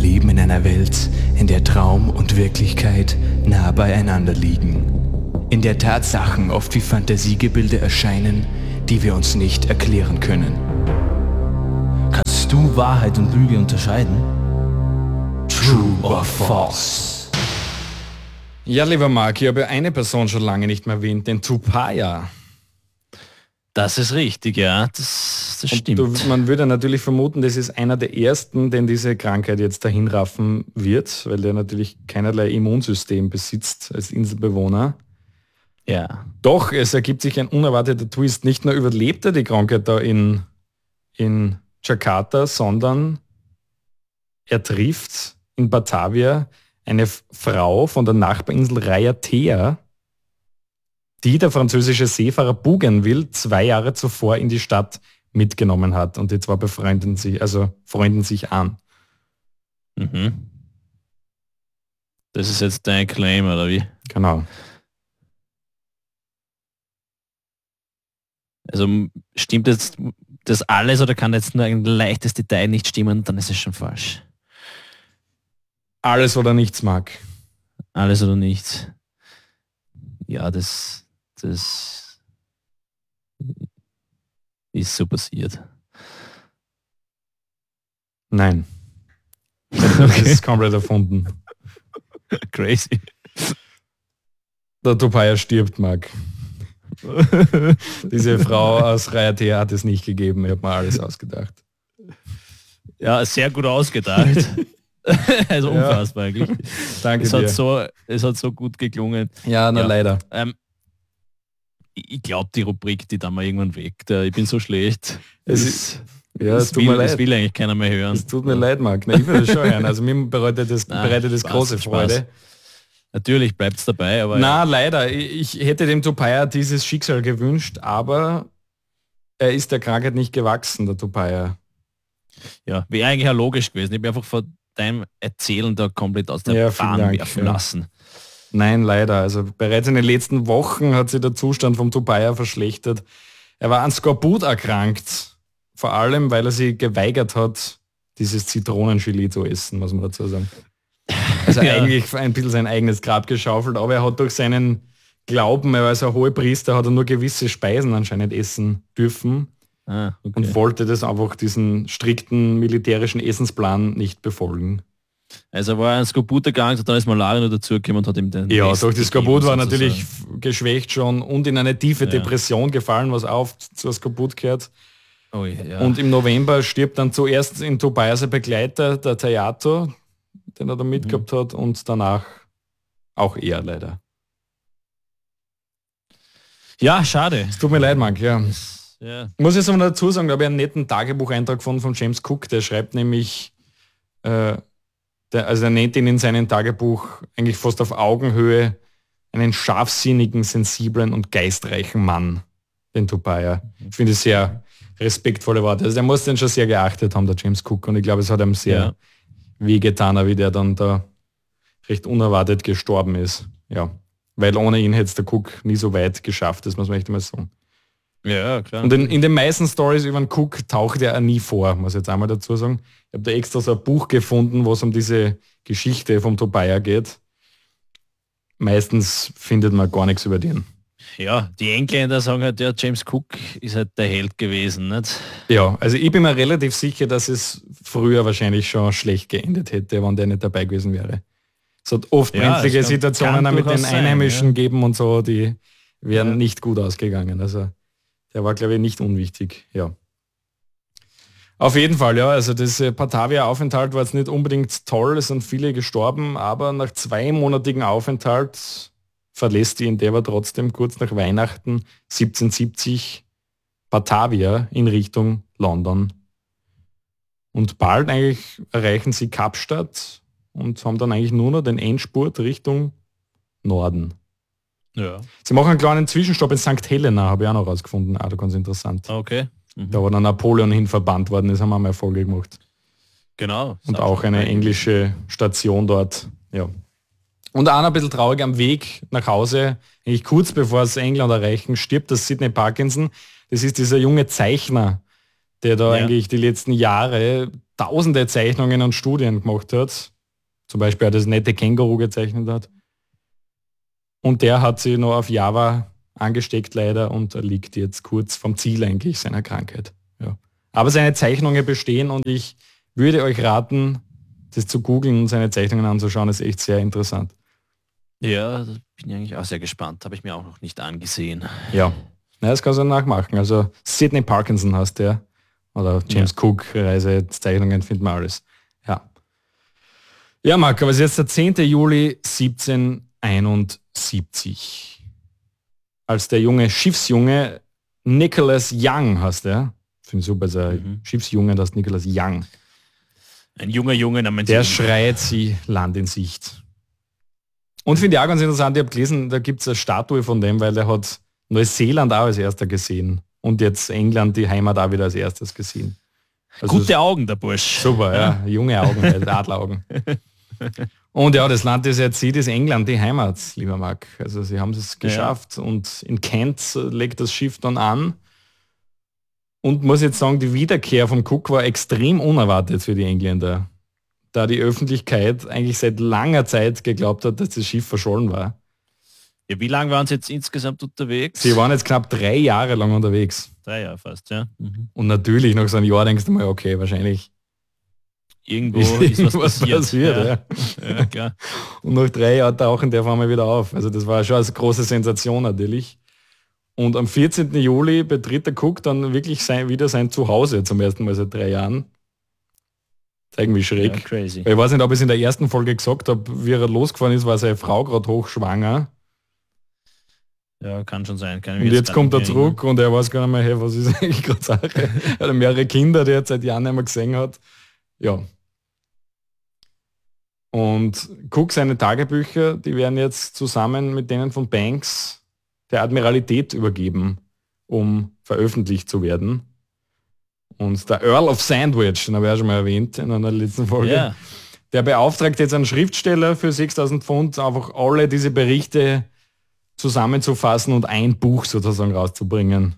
einer Welt, in der Traum und Wirklichkeit nah beieinander liegen. In der Tatsachen oft wie Fantasiegebilde erscheinen, die wir uns nicht erklären können. Kannst du Wahrheit und Lüge unterscheiden? True or false? Ja, lieber Marc, ich habe ja eine Person schon lange nicht mehr erwähnt, den Tupaia. Das ist richtig, ja, das, das stimmt. Du, man würde natürlich vermuten, das ist einer der ersten, den diese Krankheit jetzt dahin raffen wird, weil der natürlich keinerlei Immunsystem besitzt als Inselbewohner. Ja. Doch, es ergibt sich ein unerwarteter Twist. Nicht nur überlebt er die Krankheit da in, in Jakarta, sondern er trifft in Batavia eine Frau von der Nachbarinsel Raiatea, die der französische Seefahrer Bougainville zwei Jahre zuvor in die Stadt mitgenommen hat. Und die zwei befreunden sich, also freunden sich an. Mhm. Das ist jetzt dein Claim, oder wie? Genau. Also stimmt jetzt das alles oder kann jetzt nur ein leichtes Detail nicht stimmen, dann ist es schon falsch. Alles oder nichts, Marc. Alles oder nichts. Ja, das, das ist so passiert. Nein. Das okay. ist komplett erfunden. Crazy. Der Tupaia stirbt, Marc. Diese Frau aus Raiatea hat es nicht gegeben. Ich habe mir alles ausgedacht. Ja, sehr gut ausgedacht. Also unfassbar ja. eigentlich. Danke es dir. Hat so, es hat so gut geklungen. Ja, na ja. leider. Ähm, ich glaube, die Rubrik, die dann mal irgendwann weg. Ich bin so schlecht. Es ist, ja, es tut will, mir leid. Das will eigentlich keiner mehr hören. Es tut mir leid, Marc. Na, ich würde es schon hören. Also mir bereitet das, Na, bereitet das Spaß, große Spaß. Freude. Natürlich bleibt es dabei, aber... Na, ja. leider. Ich, ich hätte dem Tupaia dieses Schicksal gewünscht, aber er ist der Krankheit nicht gewachsen, der Tupaia. Ja, wäre eigentlich auch logisch gewesen. Ich bin einfach vor deinem Erzählen da komplett aus der ja, Bahn Dank, werfen ja. lassen. Nein, leider. Also bereits in den letzten Wochen hat sich der Zustand vom Tupaia verschlechtert. Er war an Skorbut erkrankt, vor allem, weil er sich geweigert hat, dieses Zitronengelee zu essen, muss man dazu sagen. Also ja. eigentlich ein bisschen sein eigenes Grab geschaufelt, aber er hat durch seinen Glauben, er war also ein Hohepriester, hat er nur gewisse Speisen anscheinend essen dürfen ah, okay. und wollte das einfach diesen strikten militärischen Essensplan nicht befolgen. Also war er ein Skorbut erkrankt und dann ist Malaria noch dazugekommen und hat ihm den Ja, Rest durch das Skorbut war sozusagen. natürlich geschwächt schon und in eine tiefe Ja. Depression gefallen, was auf zur Skorbut gehört. Oh, ja. Und im November stirbt dann zuerst in Tupaia sein Begleiter, der Tayato, den er da mitgehabt mhm. hat, und danach auch er leider. Ja, schade. Es tut mir leid, Marc, ja. ja. Muss ich jetzt mal dazu sagen, da habe ich einen netten Tagebucheintrag gefunden von James Cook, der schreibt nämlich, äh, der, also er nennt ihn in seinem Tagebuch eigentlich fast auf Augenhöhe einen scharfsinnigen, sensiblen und geistreichen Mann, den Tupaia. Ich finde es sehr respektvolle Worte. Also der muss den schon sehr geachtet haben, der James Cook, und ich glaube, es hat ihm sehr ja. wehgetan, wie der dann da recht unerwartet gestorben ist. Ja, weil ohne ihn hätte es der Cook nie so weit geschafft, das muss man echt mal sagen. Ja, klar. Und in, in den meisten Stories über den Cook taucht er nie vor, muss ich jetzt einmal dazu sagen. Ich habe da extra so ein Buch gefunden, wo es um diese Geschichte vom Tupaia geht. Meistens findet man gar nichts über den. Ja, die Engländer sagen halt, ja, James Cook ist halt der Held gewesen, nicht? Ja, also ich bin mir relativ sicher, dass es früher wahrscheinlich schon schlecht geendet hätte, wenn der nicht dabei gewesen wäre. Es hat oft Ja, brenzlige es kann- Situationen kann mit den durchaus sein, Einheimischen ja. geben und so, die wären Ja. nicht gut ausgegangen. Also der war, glaube ich, nicht unwichtig. Ja. Auf jeden Fall, ja. Also das äh, Batavia-Aufenthalt war jetzt nicht unbedingt toll, es sind viele gestorben, aber nach zweimonatigen Aufenthalt verlässt die Endeavour trotzdem kurz nach Weihnachten siebzehnhundertsiebzig Batavia in Richtung London. Und bald eigentlich erreichen sie Kapstadt und haben dann eigentlich nur noch den Endspurt Richtung Norden. Ja. Sie machen einen kleinen Zwischenstopp in Sankt Helena, habe ich auch noch rausgefunden. Ah, da ganz interessant. Okay. Mhm. Da wo dann Napoleon hin verbannt worden ist, haben wir mal eine Folge gemacht. Genau. Und auch eine englische Station dort. Ja. Und auch noch ein bisschen traurig am Weg nach Hause, eigentlich kurz bevor es England erreichen, stirbt das Sidney Parkinson. Das ist dieser junge Zeichner, der da Ja. eigentlich die letzten Jahre tausende Zeichnungen und Studien gemacht hat. zum Beispiel auch das nette Känguru gezeichnet hat. Und der hat sich noch auf Java angesteckt leider und er liegt jetzt kurz vom Ziel eigentlich seiner Krankheit. Ja. Aber seine Zeichnungen bestehen und ich würde euch raten, das zu googeln und seine Zeichnungen anzuschauen, ist echt sehr interessant. Ja, da bin ich eigentlich auch sehr gespannt. Habe ich mir auch noch nicht angesehen. Ja, ja das kannst du nachmachen. Also Sidney Parkinson heißt der. Oder James ja. Cook, Reisezeichnungen, findet man alles. Ja. Ja, Marc, aber es ist jetzt der zehnte Juli siebzehnhunderteinundsiebzig. Als der junge Schiffsjunge Nicholas Young heißt der. Finde ich super, der mhm. Schiffsjunge, das ist Nicholas Young. Ein junger Junge namens Der schreit sie Land in Sicht. Und finde ich auch ganz interessant, ich habe gelesen, da gibt es eine Statue von dem, weil der hat Neuseeland auch als erster gesehen. Und jetzt England, die Heimat, auch wieder als erstes gesehen. Also gute Augen, der Bursch. Super, ja. ja. Junge Augen, Adleraugen. Und ja, das Land, das er jetzt sieht, ist England, die Heimat, lieber Marc. Also sie haben es geschafft. Ja. Und in Kent legt das Schiff dann an. Und muss jetzt sagen, die Wiederkehr von Cook war extrem unerwartet für die Engländer. Da die Öffentlichkeit eigentlich seit langer Zeit geglaubt hat, dass das Schiff verschollen war. Ja, wie lange waren Sie jetzt insgesamt unterwegs? Sie waren jetzt knapp drei Jahre lang unterwegs. Drei Jahre fast, ja. Mhm. Und natürlich nach so einem Jahr denkst du mal, okay, wahrscheinlich irgendwo ist was passiert. passiert ja. Ja. Ja, klar. Und nach drei Jahren tauchen der auf einmal wieder auf. Also das war schon eine große Sensation natürlich. Und am vierzehnten Juli betritt der Cook dann wirklich sein, wieder sein Zuhause zum ersten Mal seit drei Jahren. Das ist irgendwie schräg. Ja, crazy. Ich weiß nicht, ob ich es in der ersten Folge gesagt habe, wie er losgefahren ist, war seine Frau gerade hochschwanger. Ja, kann schon sein. Kann und jetzt, jetzt kommt er zurück und er weiß gar nicht mehr, hey, was ist eigentlich gerade Sache. Er hat mehrere Kinder, die er seit Jahren nicht mehr gesehen hat. Ja. Und Cook, seine Tagebücher, die werden jetzt zusammen mit denen von Banks der Admiralität übergeben, um veröffentlicht zu werden. Und der Earl of Sandwich, den habe ich ja schon mal erwähnt in einer letzten Folge, yeah. der beauftragt jetzt einen Schriftsteller für sechstausend Pfund, einfach alle diese Berichte zusammenzufassen und ein Buch sozusagen rauszubringen.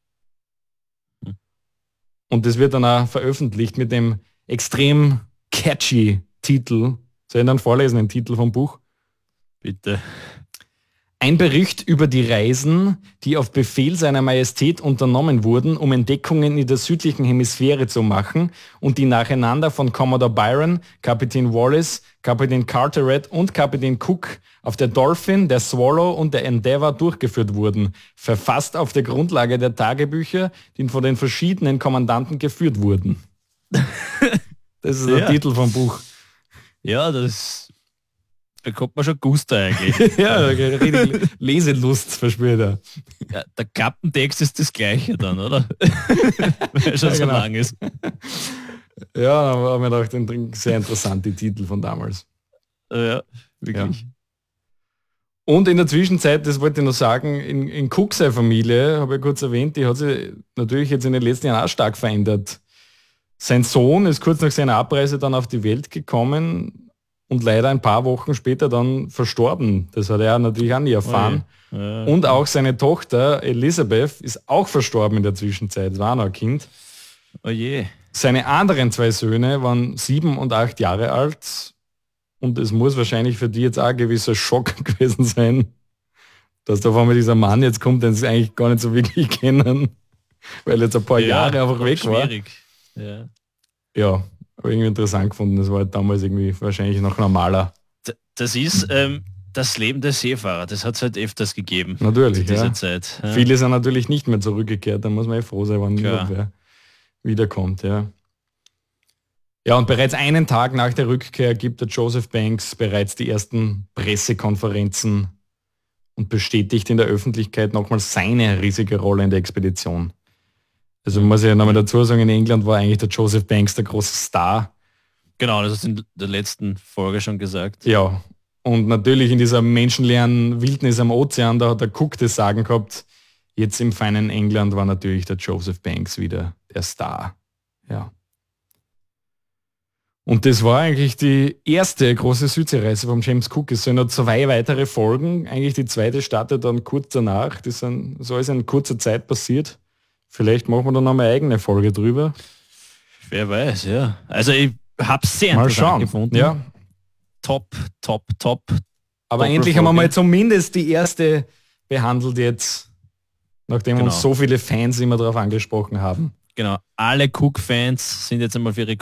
Und das wird dann auch veröffentlicht mit dem extrem catchy Titel. Soll ich dann vorlesen, den Titel vom Buch? Bitte. Ein Bericht über die Reisen, die auf Befehl seiner Majestät unternommen wurden, um Entdeckungen in der südlichen Hemisphäre zu machen und die nacheinander von Commodore Byron, Kapitän Wallace, Kapitän Carteret und Kapitän Cook auf der Dolphin, der Swallow und der Endeavour durchgeführt wurden, verfasst auf der Grundlage der Tagebücher, die von den verschiedenen Kommandanten geführt wurden. Das ist der ja. Titel vom Buch. Ja, das bekommt man schon Gusto eigentlich. Ja, richtig Leselust verspürt er. Ja, der Klappentext ist das gleiche dann, oder? Weil schon ja, so genau. lang ist. Ja, da haben wir gedacht, ein sehr interessante Titel von damals. Ja, wirklich. Ja. Und in der Zwischenzeit, das wollte ich noch sagen, in, in Cook seine Familie, habe ich kurz erwähnt, die hat sich natürlich jetzt in den letzten Jahren auch stark verändert. Sein Sohn ist kurz nach seiner Abreise dann auf die Welt gekommen und leider ein paar Wochen später dann verstorben. Das hat er natürlich auch nie erfahren. Oh ja. Und auch seine Tochter Elizabeth ist auch verstorben in der Zwischenzeit. Das war noch ein Kind. Oh je. Seine anderen zwei Söhne waren sieben und acht Jahre alt. Und es muss wahrscheinlich für die jetzt auch ein gewisser Schock gewesen sein, dass da auf einmal dieser Mann jetzt kommt, den sie eigentlich gar nicht so wirklich kennen, weil jetzt ein paar ja, Jahre einfach weg schwierig. war. Ja. Ja. Aber irgendwie interessant gefunden, das war halt damals irgendwie wahrscheinlich noch normaler. Das ist ähm, das Leben der Seefahrer, das hat es halt öfters gegeben. Natürlich, zu dieser ja. Zeit. Ja. Viele sind natürlich nicht mehr zurückgekehrt, da muss man ja froh sein, wenn wer wiederkommt. Ja. Ja, und bereits einen Tag nach der Rückkehr gibt der Joseph Banks bereits die ersten Pressekonferenzen und bestätigt in der Öffentlichkeit nochmal seine riesige Rolle in der Expedition. Also muss ich ja nochmal dazu sagen, in England war eigentlich der Joseph Banks der große Star. Genau, das hast du in der letzten Folge schon gesagt. Ja, und natürlich in dieser menschenleeren Wildnis am Ozean, da hat der Cook das Sagen gehabt. Jetzt im feinen England war natürlich der Joseph Banks wieder der Star. Ja. Und das war eigentlich die erste große Südseereise vom James Cook. Es sind noch zwei weitere Folgen. Eigentlich die zweite startet dann kurz danach. Das sind, so ist in kurzer Zeit passiert. Vielleicht machen wir dann noch eine eigene Folge drüber. Wer weiß, ja. Also ich habe es sehr Mal interessant schauen. gefunden. Ja. top, top, top. Aber endlich haben wir mal zumindest die erste behandelt jetzt, nachdem genau. uns so viele Fans immer darauf angesprochen haben. Genau, alle Cook-Fans sind jetzt einmal für ihre